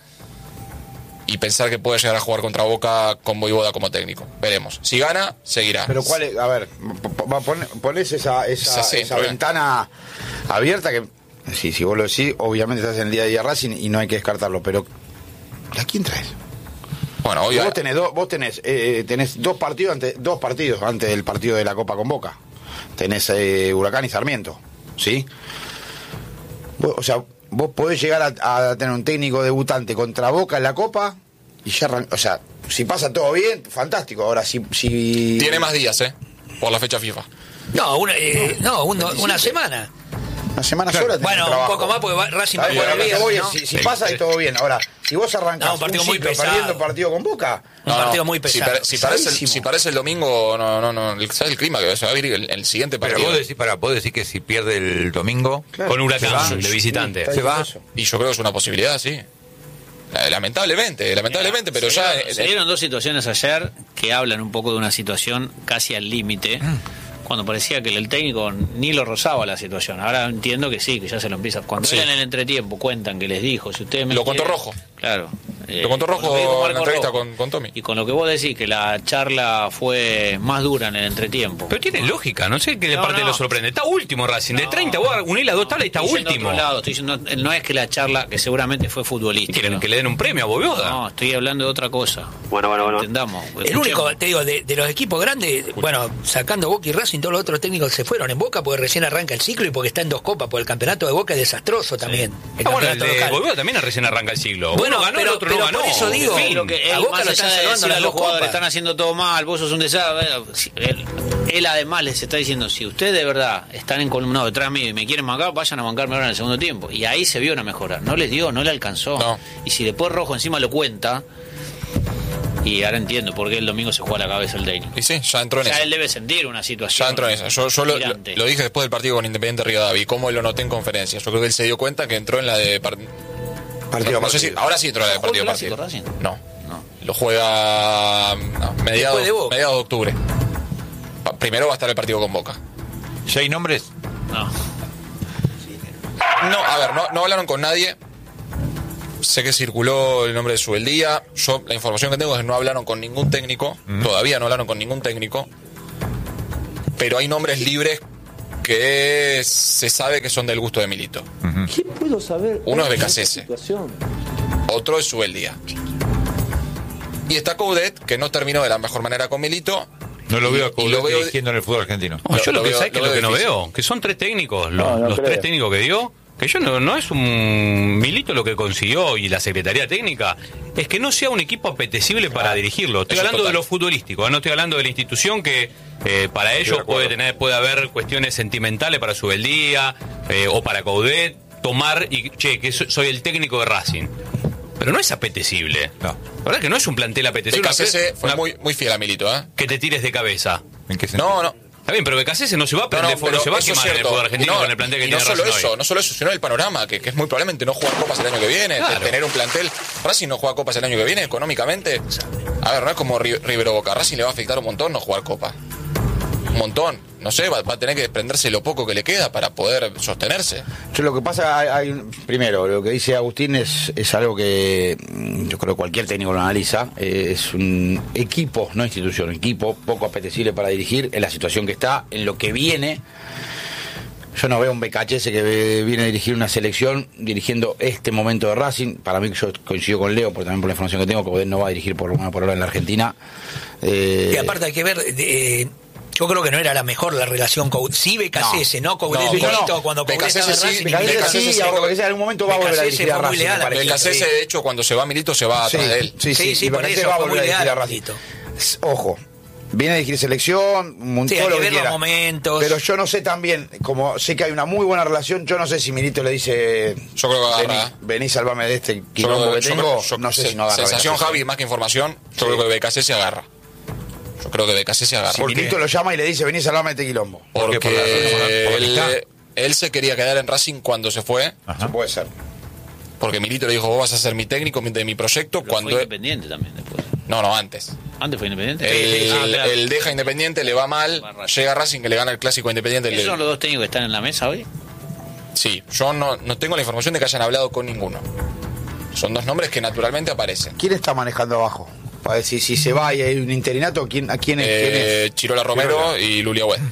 Speaker 4: y pensar que puede llegar a jugar contra Boca con Voivoda como técnico. Veremos. Si gana, seguirá.
Speaker 2: Pero cuál es, a ver, ponés esa, esa,
Speaker 4: Sí, sí,
Speaker 2: esa
Speaker 4: bien.
Speaker 2: ventana abierta que, sí, si vos lo decís, obviamente estás en el día a día Racing y no hay que descartarlo, pero ¿a quién traes?
Speaker 4: Bueno, hoy
Speaker 2: Vos tenés, do, vos tenés, eh, tenés dos partidos antes, dos partidos antes del partido de la Copa con Boca. Tenés eh, Huracán y Sarmiento, ¿sí? Vos, o sea, vos podés llegar a, a tener un técnico debutante contra Boca en la Copa y ya arran- o sea, si pasa todo bien, fantástico. Ahora, si... si...
Speaker 4: tiene más días, ¿eh? Por la fecha FIFA.
Speaker 3: No, una, eh, no, un- una semana.
Speaker 2: Una semana sola tenés
Speaker 3: Bueno, un
Speaker 2: trabajo.
Speaker 3: poco más porque va- Racing va a
Speaker 2: ¿Sabés?
Speaker 3: jugar el
Speaker 2: Bueno,
Speaker 3: viernes,
Speaker 2: voy,
Speaker 3: ¿no?
Speaker 2: si, si pasa y todo bien. Ahora, si vos arrancás
Speaker 3: No, un partido
Speaker 2: un
Speaker 3: muy
Speaker 2: ciclo
Speaker 3: pesado.
Speaker 2: perdiendo partido con Boca...
Speaker 3: Un partido muy pesado.
Speaker 4: Si, pare- si parece el,
Speaker 2: Pesadísimo.
Speaker 4: si parece el domingo, no, no, no. ¿Sabes el clima que se va a vivir el, el siguiente
Speaker 1: Pero
Speaker 4: partido?
Speaker 1: vos decís, para, vos decís que si pierde el domingo,
Speaker 2: Claro.
Speaker 5: Con Huracán,
Speaker 1: Se va.
Speaker 5: de visitante.
Speaker 1: se va.
Speaker 4: Y yo creo que es una posibilidad, sí. Eh, Lamentablemente, lamentablemente, pero ya.
Speaker 6: Se
Speaker 4: eh,
Speaker 6: se dieron dos situaciones ayer que hablan un poco de una situación casi al límite, cuando parecía que el técnico ni lo rozaba la situación. Ahora entiendo que sí, que ya se lo empieza. Cuando
Speaker 4: Sí.
Speaker 6: él en el entretiempo cuentan que les dijo, si ustedes me
Speaker 4: Lo contó
Speaker 6: quieren-
Speaker 4: Rojo.
Speaker 6: Claro. eh,
Speaker 4: Lo contó
Speaker 6: con
Speaker 4: Rojo
Speaker 6: que dijo
Speaker 4: en
Speaker 6: Marco
Speaker 4: la entrevista
Speaker 6: Rojo.
Speaker 4: con, con Tommy.
Speaker 6: Y con lo que vos decís, que la charla fue más dura en el entretiempo.
Speaker 5: Pero tiene lógica, no sé qué
Speaker 6: No,
Speaker 5: parte
Speaker 6: no.
Speaker 5: lo sorprende. Está último Racing, de treinta, vos unís las dos tablas y está
Speaker 6: Estoy yendo a
Speaker 5: último.
Speaker 6: otro lado, estoy yendo- no es que la charla, que seguramente fue
Speaker 5: Y
Speaker 6: futbolística.
Speaker 5: quieren que le den un premio a Bobioda.
Speaker 6: No, estoy hablando de otra cosa.
Speaker 8: Bueno, bueno, bueno.
Speaker 6: Entendamos.
Speaker 3: El único, te digo, de, de los equipos grandes, bueno, sacando Boca y Racing, todos los otros técnicos se fueron en Boca porque recién arranca el ciclo y porque está en dos copas, porque el campeonato de Boca es desastroso también. El
Speaker 5: Ah, bueno, el
Speaker 3: campeonato
Speaker 5: de
Speaker 3: local.
Speaker 5: Bobioda también recién arranca el siglo.
Speaker 3: Bueno,
Speaker 5: Uno ganó,
Speaker 3: pero-
Speaker 5: el otro
Speaker 3: pero
Speaker 5: no ganó.
Speaker 3: por eso digo,
Speaker 5: En fin.
Speaker 6: Lo que
Speaker 3: A
Speaker 6: él,
Speaker 3: Boca
Speaker 6: más
Speaker 3: lo
Speaker 6: allá
Speaker 3: están
Speaker 6: de
Speaker 3: salvando
Speaker 6: decirle
Speaker 3: las
Speaker 6: a los
Speaker 3: dos
Speaker 6: jugadores
Speaker 3: copas.
Speaker 6: están haciendo todo mal, vos sos un desastre, él él además les está diciendo, si ustedes de verdad están encolumnados detrás mío y me quieren bancar, vayan a bancarme ahora en el segundo tiempo. Y ahí se vio una mejora. No les dio, no le alcanzó.
Speaker 4: No.
Speaker 6: Y si después Rojo encima lo cuenta, y ahora entiendo por qué el domingo se juega a la cabeza el técnico.
Speaker 4: Y sí, ya entró en
Speaker 6: o sea,
Speaker 4: eso.
Speaker 6: él debe sentir una situación.
Speaker 4: Ya entró en eso. Yo, yo lo, lo, lo dije después del partido con Independiente Rivadavia, y cómo lo noté en conferencia. Yo creo que él se dio cuenta que entró en la de... Par... Partido, no sé si, ahora sí entró en la de partido a partido. No. no. Lo juega no, mediados, de mediados de octubre. Primero va a estar el partido con Boca.
Speaker 1: ¿Ya hay nombres?
Speaker 6: No.
Speaker 4: No, a ver, no, no hablaron con nadie. Sé que circuló el nombre de Subeldía. Yo, la información que tengo es que no hablaron con ningún técnico. Mm. Todavía no hablaron con ningún técnico. Pero hay nombres libres que se sabe que son del gusto de Milito.
Speaker 8: Uh-huh. ¿Qué puedo saber?
Speaker 4: Uno es Becasese. Otro es Subeldía. Y está Coudet, que no terminó de la mejor manera con Milito.
Speaker 1: No lo veo a Coudet veo dirigiendo en el fútbol argentino.
Speaker 5: No, yo lo,
Speaker 1: lo
Speaker 5: que
Speaker 1: veo,
Speaker 5: sé que lo, lo que no veo, que son tres técnicos, los, no, no los tres técnicos que dio, que yo no, no es un Milito lo que consiguió y la Secretaría Técnica, es que no sea un equipo apetecible para claro, dirigirlo. Estoy hablando total. de lo futbolístico, no estoy hablando de la institución que eh, para ellos puede tener puede haber cuestiones sentimentales para Subeldía eh, o para Coudet, tomar y, che, que soy el técnico de Racing. Pero no es apetecible. No. La verdad que no es un plantel apetecible.
Speaker 4: Becasese fue una... muy, muy fiel a Milito, ¿eh?
Speaker 5: Que te tires de cabeza.
Speaker 4: ¿En qué sentido? No, no.
Speaker 5: Está bien, pero Becasese no se va a prender fuego, no, no, se va a quemar en el fútbol argentino no, con el plantel que
Speaker 4: y
Speaker 5: tiene
Speaker 4: no solo
Speaker 5: Racing
Speaker 4: eso,
Speaker 5: hoy.
Speaker 4: No solo eso, sino el panorama, que, que es muy probablemente no jugar copas el año que viene, claro. Tener un plantel. Racing no juega copas el año que viene, económicamente. A ver, no es como River o Boca. Racing le va a afectar un montón no jugar copa. Un montón. No sé, va, va a tener que desprenderse lo poco que le queda para poder sostenerse.
Speaker 2: Yo, lo que pasa, hay, hay, primero, lo que dice Agustín es, es algo que yo creo que cualquier técnico lo analiza. Eh, es un equipo, no institución, equipo poco apetecible para dirigir en la situación que está, en lo que viene. Yo no veo un Becasese que viene a dirigir una selección dirigiendo este momento de Racing. Para mí, yo coincido con Leo, porque también por la información que tengo, que Coudet no va a dirigir por una por ahora en la Argentina.
Speaker 3: Eh, y aparte hay que ver... Eh, Yo creo que no era la mejor la relación con sí Becasese, no, no Coudet
Speaker 2: no, no, no.
Speaker 3: cuando Coudet
Speaker 2: estaba en Racing. Becasese sí, ahora en algún momento va a volver a dirigir a Racing.
Speaker 4: Becasese, de hecho, cuando se va Milito se va
Speaker 2: sí,
Speaker 4: atrás de él.
Speaker 2: Sí, sí,
Speaker 3: sí, sí, por eso
Speaker 2: va a
Speaker 3: volver
Speaker 2: volver a dirigir a Racing. Ojo, viene a dirigir selección, un
Speaker 3: sí,
Speaker 2: todo lo que,
Speaker 3: que
Speaker 2: quiera.
Speaker 3: Momentos.
Speaker 2: Pero yo no sé también, como sé que hay una muy buena relación, yo no sé si Milito le dice,
Speaker 4: yo creo que
Speaker 2: vení, vení salvame de este quilombo que tengo,
Speaker 4: yo,
Speaker 2: no sé
Speaker 4: se,
Speaker 2: si no agarra.
Speaker 4: Sensación, Javi, más que información, yo sí. creo que Becasese agarra. Yo creo que Becasese agarra.
Speaker 2: Si Milito lo llama y le dice, vení salvame de este quilombo.
Speaker 4: Porque por por él, él se quería quedar en Racing cuando se fue.
Speaker 2: Ajá. Puede ser.
Speaker 4: Porque Milito le dijo, vos vas a ser mi técnico de mi proyecto.
Speaker 6: Pero
Speaker 4: cuando
Speaker 6: fue Independiente también después.
Speaker 4: No, no, antes.
Speaker 6: ¿Antes fue Independiente?
Speaker 4: Él,
Speaker 6: ah, claro.
Speaker 4: él deja Independiente, le va mal, llega a Racing que le gana el clásico Independiente.
Speaker 6: ¿Esos
Speaker 4: le...
Speaker 6: son los dos técnicos que están en la mesa hoy?
Speaker 4: Sí, yo no, no tengo la información de que hayan hablado con ninguno. Son dos nombres que naturalmente aparecen.
Speaker 2: ¿Quién está manejando abajo? Para decir si se va y hay un interinato, ¿quién, ¿a quién es?
Speaker 4: Eh,
Speaker 2: ¿quién es?
Speaker 4: Chirola Romero Chirola. Y Lulia Wed.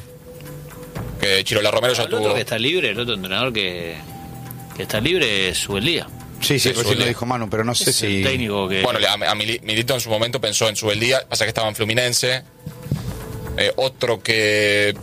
Speaker 4: Que Chirola Romero ya
Speaker 6: el
Speaker 4: tuvo.
Speaker 6: El otro que está libre, el otro entrenador que, que está libre es Subeldía.
Speaker 2: Sí, sí, recién lo dijo Manu, pero no sé
Speaker 6: es
Speaker 2: si...
Speaker 6: El técnico que...
Speaker 4: Bueno, a, a Milito en su momento pensó en Subeldía, pasa que estaba en Fluminense. Eh, otro que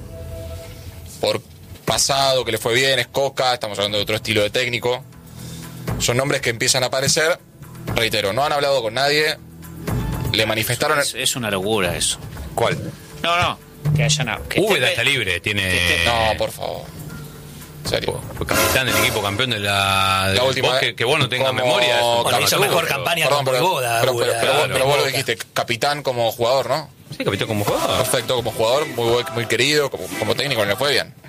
Speaker 4: por pasado que le fue bien es Coca, estamos hablando de otro estilo de técnico. Son nombres que empiezan a aparecer. Reitero, no han hablado con nadie. Le manifestaron...
Speaker 6: Es, es una locura eso.
Speaker 4: ¿Cuál?
Speaker 6: No, no. Que hayan... Que
Speaker 5: Úbeda está libre, tiene...
Speaker 4: Que no, por favor. En serio.
Speaker 5: Fue capitán del equipo campeón de la... De
Speaker 4: la última
Speaker 5: vos, que, que vos no tengas memoria.
Speaker 3: Bueno, hizo mejor pero, campaña
Speaker 4: perdón,
Speaker 3: con Boda.
Speaker 4: Pero, pero, pero, pero, claro, pero vos lo dijiste, capitán como jugador, ¿no?
Speaker 5: Sí, capitán como jugador.
Speaker 4: Perfecto, como jugador, muy, muy querido, como, como técnico, le fue bien.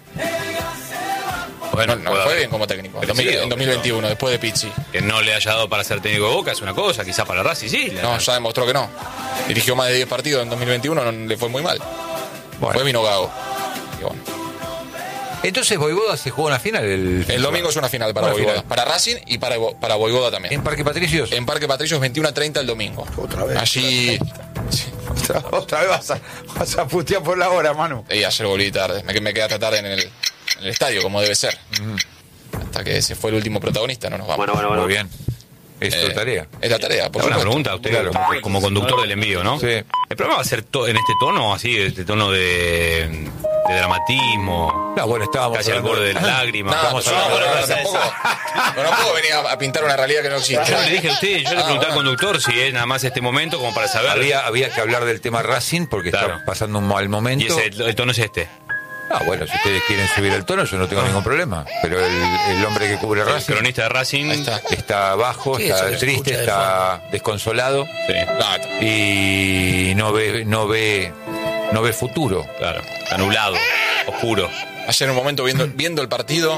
Speaker 4: Bueno, no, no fue bien como técnico. En, sí, en dos mil veintiuno, pero, después de Pizzi.
Speaker 5: Que no le haya dado para ser técnico de Boca es una cosa, quizás para Racing sí.
Speaker 4: No, ya demostró que no. Dirigió más de diez partidos en dos mil veintiuno, no, le fue muy mal. Bueno. Fue vino Gago. Y bueno.
Speaker 1: Entonces Voivoda se jugó una final el...
Speaker 4: El domingo es una final para Voivoda. Final. Para Racing y para, para Voivoda también.
Speaker 1: ¿En Parque Patricios?
Speaker 4: En Parque Patricios veintiuno a treinta el domingo.
Speaker 2: Otra vez.
Speaker 4: Allí...
Speaker 2: Sí. Otra, otra vez vas a, vas a putear por la hora, Manu.
Speaker 4: Y ayer volví tarde. Me, me quedé hasta tarde en el, en el estadio, como debe ser. Uh-huh. Hasta que se fue el último protagonista, no nos vamos.
Speaker 1: Bueno, bueno, bueno. Muy bien. Es eh, tu tarea.
Speaker 4: Es la tarea, por
Speaker 5: Una
Speaker 4: supuesto.
Speaker 5: pregunta a usted, claro, como, como conductor del envío, ¿no?
Speaker 1: Sí.
Speaker 5: ¿El programa va a ser to- en este tono, así, este tono de de dramatismo.
Speaker 1: No, bueno, estábamos
Speaker 5: casi al borde de la lágrima.
Speaker 4: No, no, no, tampoco, no, no puedo venir a pintar una realidad que no existe.
Speaker 5: Yo le dije a usted, yo le pregunté al conductor si es nada más este momento como para saber.
Speaker 1: Había, había que hablar del tema Racing porque claro. está pasando un mal momento.
Speaker 5: Y ese, el, el tono es este.
Speaker 1: Ah, bueno, si ustedes quieren subir el tono, yo no tengo ningún problema. Pero el, el hombre que cubre Racing,
Speaker 5: el cronista de Racing,
Speaker 1: está, está bajo, está triste, está desconsolado sí. y no ve, no ve, no ve futuro.
Speaker 5: Claro, está nublado, oscuro.
Speaker 4: Ayer en un momento viendo, viendo el partido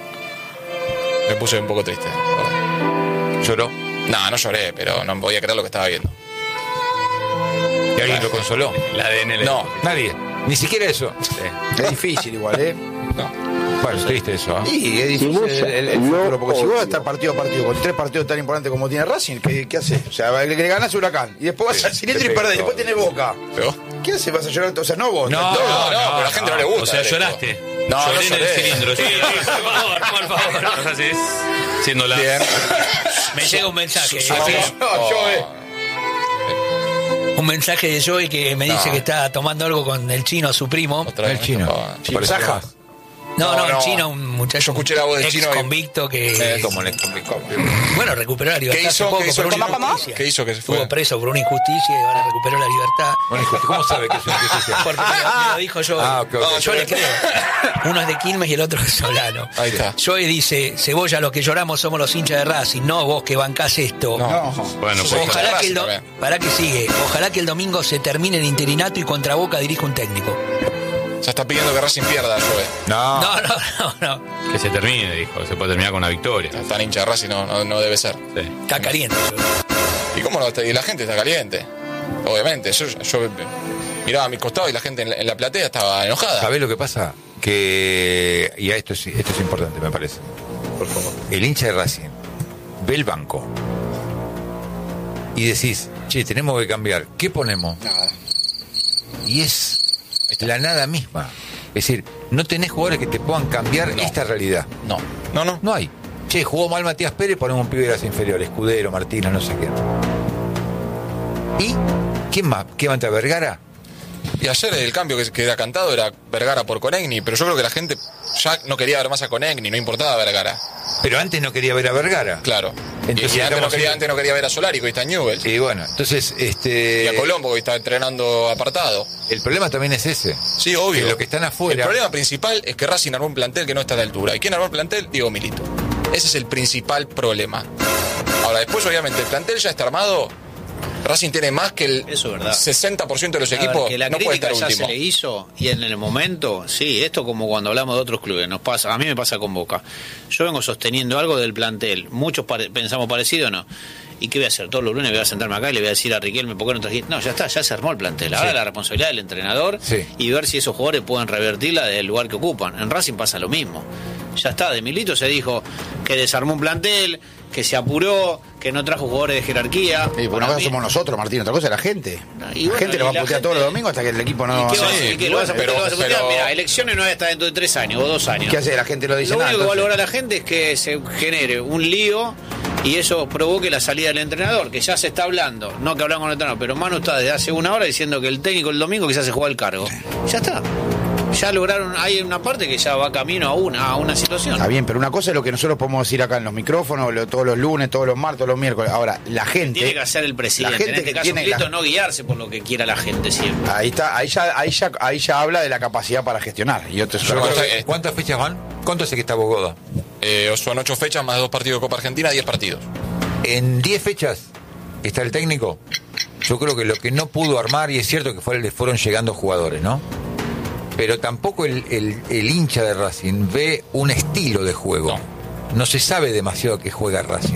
Speaker 4: me puse un poco triste.
Speaker 1: ¿Lloró?
Speaker 4: No, no lloré, pero no podía creer lo que estaba viendo.
Speaker 1: ¿Y alguien lo consoló?
Speaker 5: La A D N.
Speaker 1: No, nadie. Ni siquiera eso.
Speaker 2: Sí. Es difícil igual, ¿eh?
Speaker 1: No. Bueno, es triste eso, ¿eh?
Speaker 2: Sí, es difícil el, el, el futuro, porque si vos estás partido a partido con tres partidos tan importantes como tiene Racing, ¿qué, qué haces? O sea, le, le ganás a Huracán y después vas sí, al cilindro y perdés, después tenés Boca. ¿Pero? ¿Qué haces? ¿Vas a llorar? O sea, no vos.
Speaker 1: No, no, no, no, no, pero a la gente no le gusta.
Speaker 5: O sea, lloraste.
Speaker 4: No,
Speaker 5: lloré
Speaker 4: no
Speaker 5: en el cilindro. Sí, por favor, por favor. No seas así. Siendo la...
Speaker 3: Bien. Me llega un mensaje.
Speaker 2: No, no, yo, eh.
Speaker 3: Un mensaje de Joey que me dice no. que está tomando algo con el chino, su primo.
Speaker 1: ¿Otra el chino?
Speaker 2: ¿Chino Saja?
Speaker 3: No, no, no, el chino, un muchacho.
Speaker 4: Yo escuché la voz del
Speaker 3: ex
Speaker 4: chino.
Speaker 3: convicto que.
Speaker 1: Eh, como el ex convicto.
Speaker 3: Bueno, recuperó la libertad.
Speaker 4: ¿Qué hizo?
Speaker 3: Poco,
Speaker 4: ¿Qué hizo?
Speaker 3: por una
Speaker 4: ¿Cómo? ¿Qué hizo que se fue?
Speaker 3: Estuvo preso por una injusticia y ahora recuperó la libertad.
Speaker 1: Bueno, ¿cómo sabe que es una injusticia?
Speaker 3: Porque me, me lo dijo yo.
Speaker 1: Ah, okay, okay.
Speaker 3: No, yo le creo. Uno es de Quilmes y el otro es Solano.
Speaker 4: Ahí está.
Speaker 3: Joey dice: Cebolla, los que lloramos somos los hinchas de Racing, no vos que bancás esto.
Speaker 2: No. no.
Speaker 5: Bueno,
Speaker 3: pues ojalá que el do... Para que sigue. Ojalá que el domingo se termine el interinato y contra Boca dirija un técnico.
Speaker 4: Ya está pidiendo que Racing pierda, Joey.
Speaker 1: No.
Speaker 3: No, no, no, no.
Speaker 5: Que se termine, dijo. Se puede terminar con una victoria.
Speaker 4: Tan hincha de Racing no, no, no debe ser.
Speaker 5: Sí.
Speaker 3: Está caliente.
Speaker 4: ¿Y cómo no? Y la gente está caliente. Obviamente. Yo, yo miraba a mi costado y la gente en la, en la platea estaba enojada.
Speaker 1: ¿Sabés lo que pasa? Que... Y esto es, esto es importante, me parece. Por favor. El hincha de Racing ve el banco y decís, che, tenemos que cambiar. ¿Qué ponemos?
Speaker 2: Nada.
Speaker 1: Y es la nada misma. Es decir, no tenés jugadores que te puedan cambiar no. esta realidad.
Speaker 4: No, no, no.
Speaker 1: No hay. Che, jugó mal Matías Pérez, ponemos un pibe de las inferiores, Escudero, Martínez, no sé qué. ¿Y quién más? ¿Qué va a entrar? ¿Vergara?
Speaker 4: Y ayer el cambio que queda cantado era Vergara por Conegni, pero yo creo que la gente ya no quería ver más a Conegni, no importaba Vergara.
Speaker 1: Pero antes no quería ver a Vergara.
Speaker 4: Claro.
Speaker 1: Entonces,
Speaker 4: y, y antes, no quería, antes no quería ver a Solari, que hoy está en Newell's.
Speaker 1: Y bueno, entonces... este
Speaker 4: Y a Colombo, que hoy está entrenando apartado.
Speaker 1: El problema también es ese.
Speaker 4: Sí, obvio.
Speaker 1: Que lo que están afuera...
Speaker 4: El problema principal es que Racing armó un plantel que no está a la altura. ¿Y quién armó el plantel? Diego Milito. Ese es el principal problema. Ahora, después, obviamente, el plantel ya está armado... Racing tiene más que el sesenta por ciento de los equipos,
Speaker 6: ver, que la
Speaker 4: no puede estar
Speaker 6: ya
Speaker 4: último.
Speaker 6: Se le hizo y en el momento, sí, esto como cuando hablamos de otros clubes, nos pasa, a mí me pasa con Boca. Yo vengo sosteniendo algo del plantel, muchos pare, pensamos parecido o no. ¿Y qué voy a hacer? Todos los lunes voy a sentarme acá y le voy a decir a Riquelme, ¿por qué no trajiste? No, ya está, ya se armó el plantel. Ahora sí. La responsabilidad del entrenador sí. Y ver si esos jugadores pueden revertirla del lugar que ocupan. En Racing pasa lo mismo. Ya está, de Milito se dijo que desarmó un plantel, que se apuró, que no trajo jugadores de jerarquía.
Speaker 2: Sí, pues una cosa somos nosotros, Martín, otra cosa es la gente. Y la bueno, gente lo va a putear gente... todos los domingos hasta que el equipo no...
Speaker 6: ¿Y qué, sí, ¿qué lo vas a putear? Pero, pero... Mira, elecciones no es hasta dentro de tres años o dos años.
Speaker 2: ¿Qué hace? La gente lo dice
Speaker 6: Lo
Speaker 2: nada,
Speaker 6: único
Speaker 2: entonces...
Speaker 6: que va a lograr la gente es que se genere un lío y eso provoque la salida del entrenador, que ya se está hablando, no que hablan con el entrenador, pero Manu está desde hace una hora diciendo que el técnico el domingo quizás se juega el cargo. Ya está. Ya lograron, hay una parte que ya va camino a una a una situación.
Speaker 2: Está bien, pero una cosa es lo que nosotros podemos decir acá en los micrófonos, lo, todos los lunes, todos los martes, todos los miércoles. Ahora, la gente...
Speaker 6: Tiene que hacer el presidente, la gente en este caso Milito, la... no guiarse por lo que quiera la gente siempre.
Speaker 2: Ahí está, ahí ya, ahí ya, ahí ya habla de la capacidad para gestionar. Y otro
Speaker 1: cosa, ¿cuántas fechas van? ¿Cuánto hace que está Bogoda?
Speaker 4: Eh, son ocho fechas más dos partidos de Copa Argentina, diez partidos.
Speaker 1: En diez fechas está el técnico. Yo creo que lo que no pudo armar, y es cierto que fue, le fueron llegando jugadores, ¿no? Pero tampoco el, el, el hincha de Racing ve un estilo de juego. No. no se sabe demasiado que juega Racing.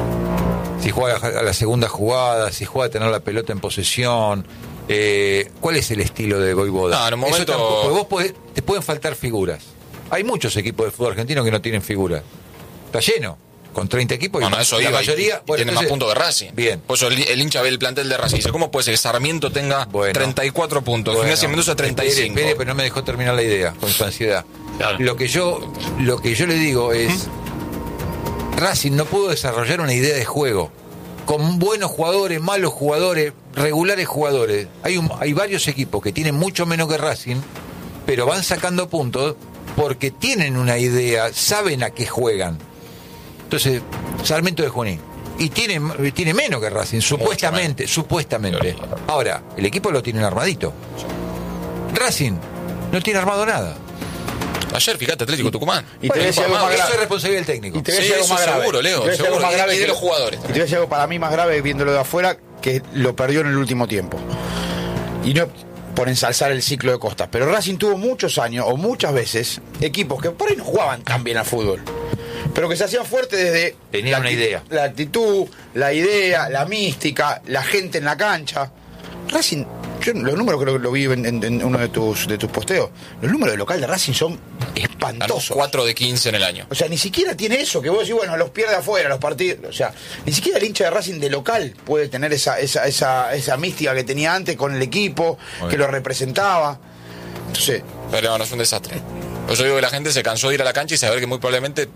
Speaker 1: Si juega a la segunda jugada, si juega a tener la pelota en posesión. Eh, ¿Cuál es el estilo de Voivoda?
Speaker 4: No, en un momento...
Speaker 1: Eso tampoco, vos podés, te pueden faltar figuras. Hay muchos equipos de fútbol argentino que no tienen figuras. Está lleno. Con treinta equipos
Speaker 4: no,
Speaker 1: y
Speaker 4: no, eso
Speaker 1: la
Speaker 4: iba,
Speaker 1: mayoría
Speaker 4: y, y bueno, tiene entonces, más puntos que Racing.
Speaker 1: Bien.
Speaker 4: Por eso el, el hincha ve el plantel de Racing y dice, ¿cómo puede ser que Sarmiento tenga bueno, treinta y cuatro puntos?
Speaker 1: Bueno,
Speaker 4: Gimnasia Mendoza treinta y cinco.
Speaker 1: Espere, espere, pero no me dejó terminar la idea con su ansiedad. Claro. Lo que yo lo que yo le digo es ¿Mm? Racing no pudo desarrollar una idea de juego con buenos jugadores, malos jugadores, regulares jugadores. Hay un, hay varios equipos que tienen mucho menos que Racing pero van sacando puntos porque tienen una idea, saben a qué juegan. Entonces, Sarmiento de Junín. Y tiene, tiene menos que Racing, supuestamente, supuestamente. Ahora, el equipo lo tiene armadito. Racing no tiene armado nada.
Speaker 4: Ayer, fíjate, Atlético Tucumán.
Speaker 2: Y te voy a decir algo más grave.
Speaker 1: Eso es responsabilidad del técnico.
Speaker 2: Y te voy a decir
Speaker 4: Sí,
Speaker 2: algo más
Speaker 4: eso
Speaker 2: grave.
Speaker 4: seguro, Leo,
Speaker 2: Y te voy a decir algo
Speaker 4: seguro.
Speaker 2: más grave
Speaker 4: Y de
Speaker 2: que-
Speaker 4: los jugadores.
Speaker 2: Y te voy a decir algo para mí más grave viéndolo de afuera, que lo perdió en el último tiempo. Y no por ensalzar el ciclo de Costas, pero Racing tuvo muchos años, o muchas veces, equipos que por ahí no jugaban tan bien al fútbol, pero que se hacían fuertes desde
Speaker 1: Tenían
Speaker 2: la
Speaker 1: una
Speaker 2: acti-
Speaker 1: idea.
Speaker 2: la actitud, la idea, la mística, la gente en la cancha. Racing, yo los números creo que lo vi en, en- en uno de tus de tus posteos. Los números de local de Racing son
Speaker 4: Ganó
Speaker 2: espantosos.
Speaker 4: cuatro de quince en el año.
Speaker 2: O sea, ni siquiera tiene eso, que vos decís, bueno, los pierde afuera, los partidos. O sea, ni siquiera el hincha de Racing de local puede tener esa, esa, esa, esa mística que tenía antes con el equipo,
Speaker 1: Muy
Speaker 2: que
Speaker 1: bien.
Speaker 2: lo representaba. Entonces,
Speaker 4: Pero no, es un desastre. Pues yo digo que la gente se cansó de ir a la cancha y saber que muy probablemente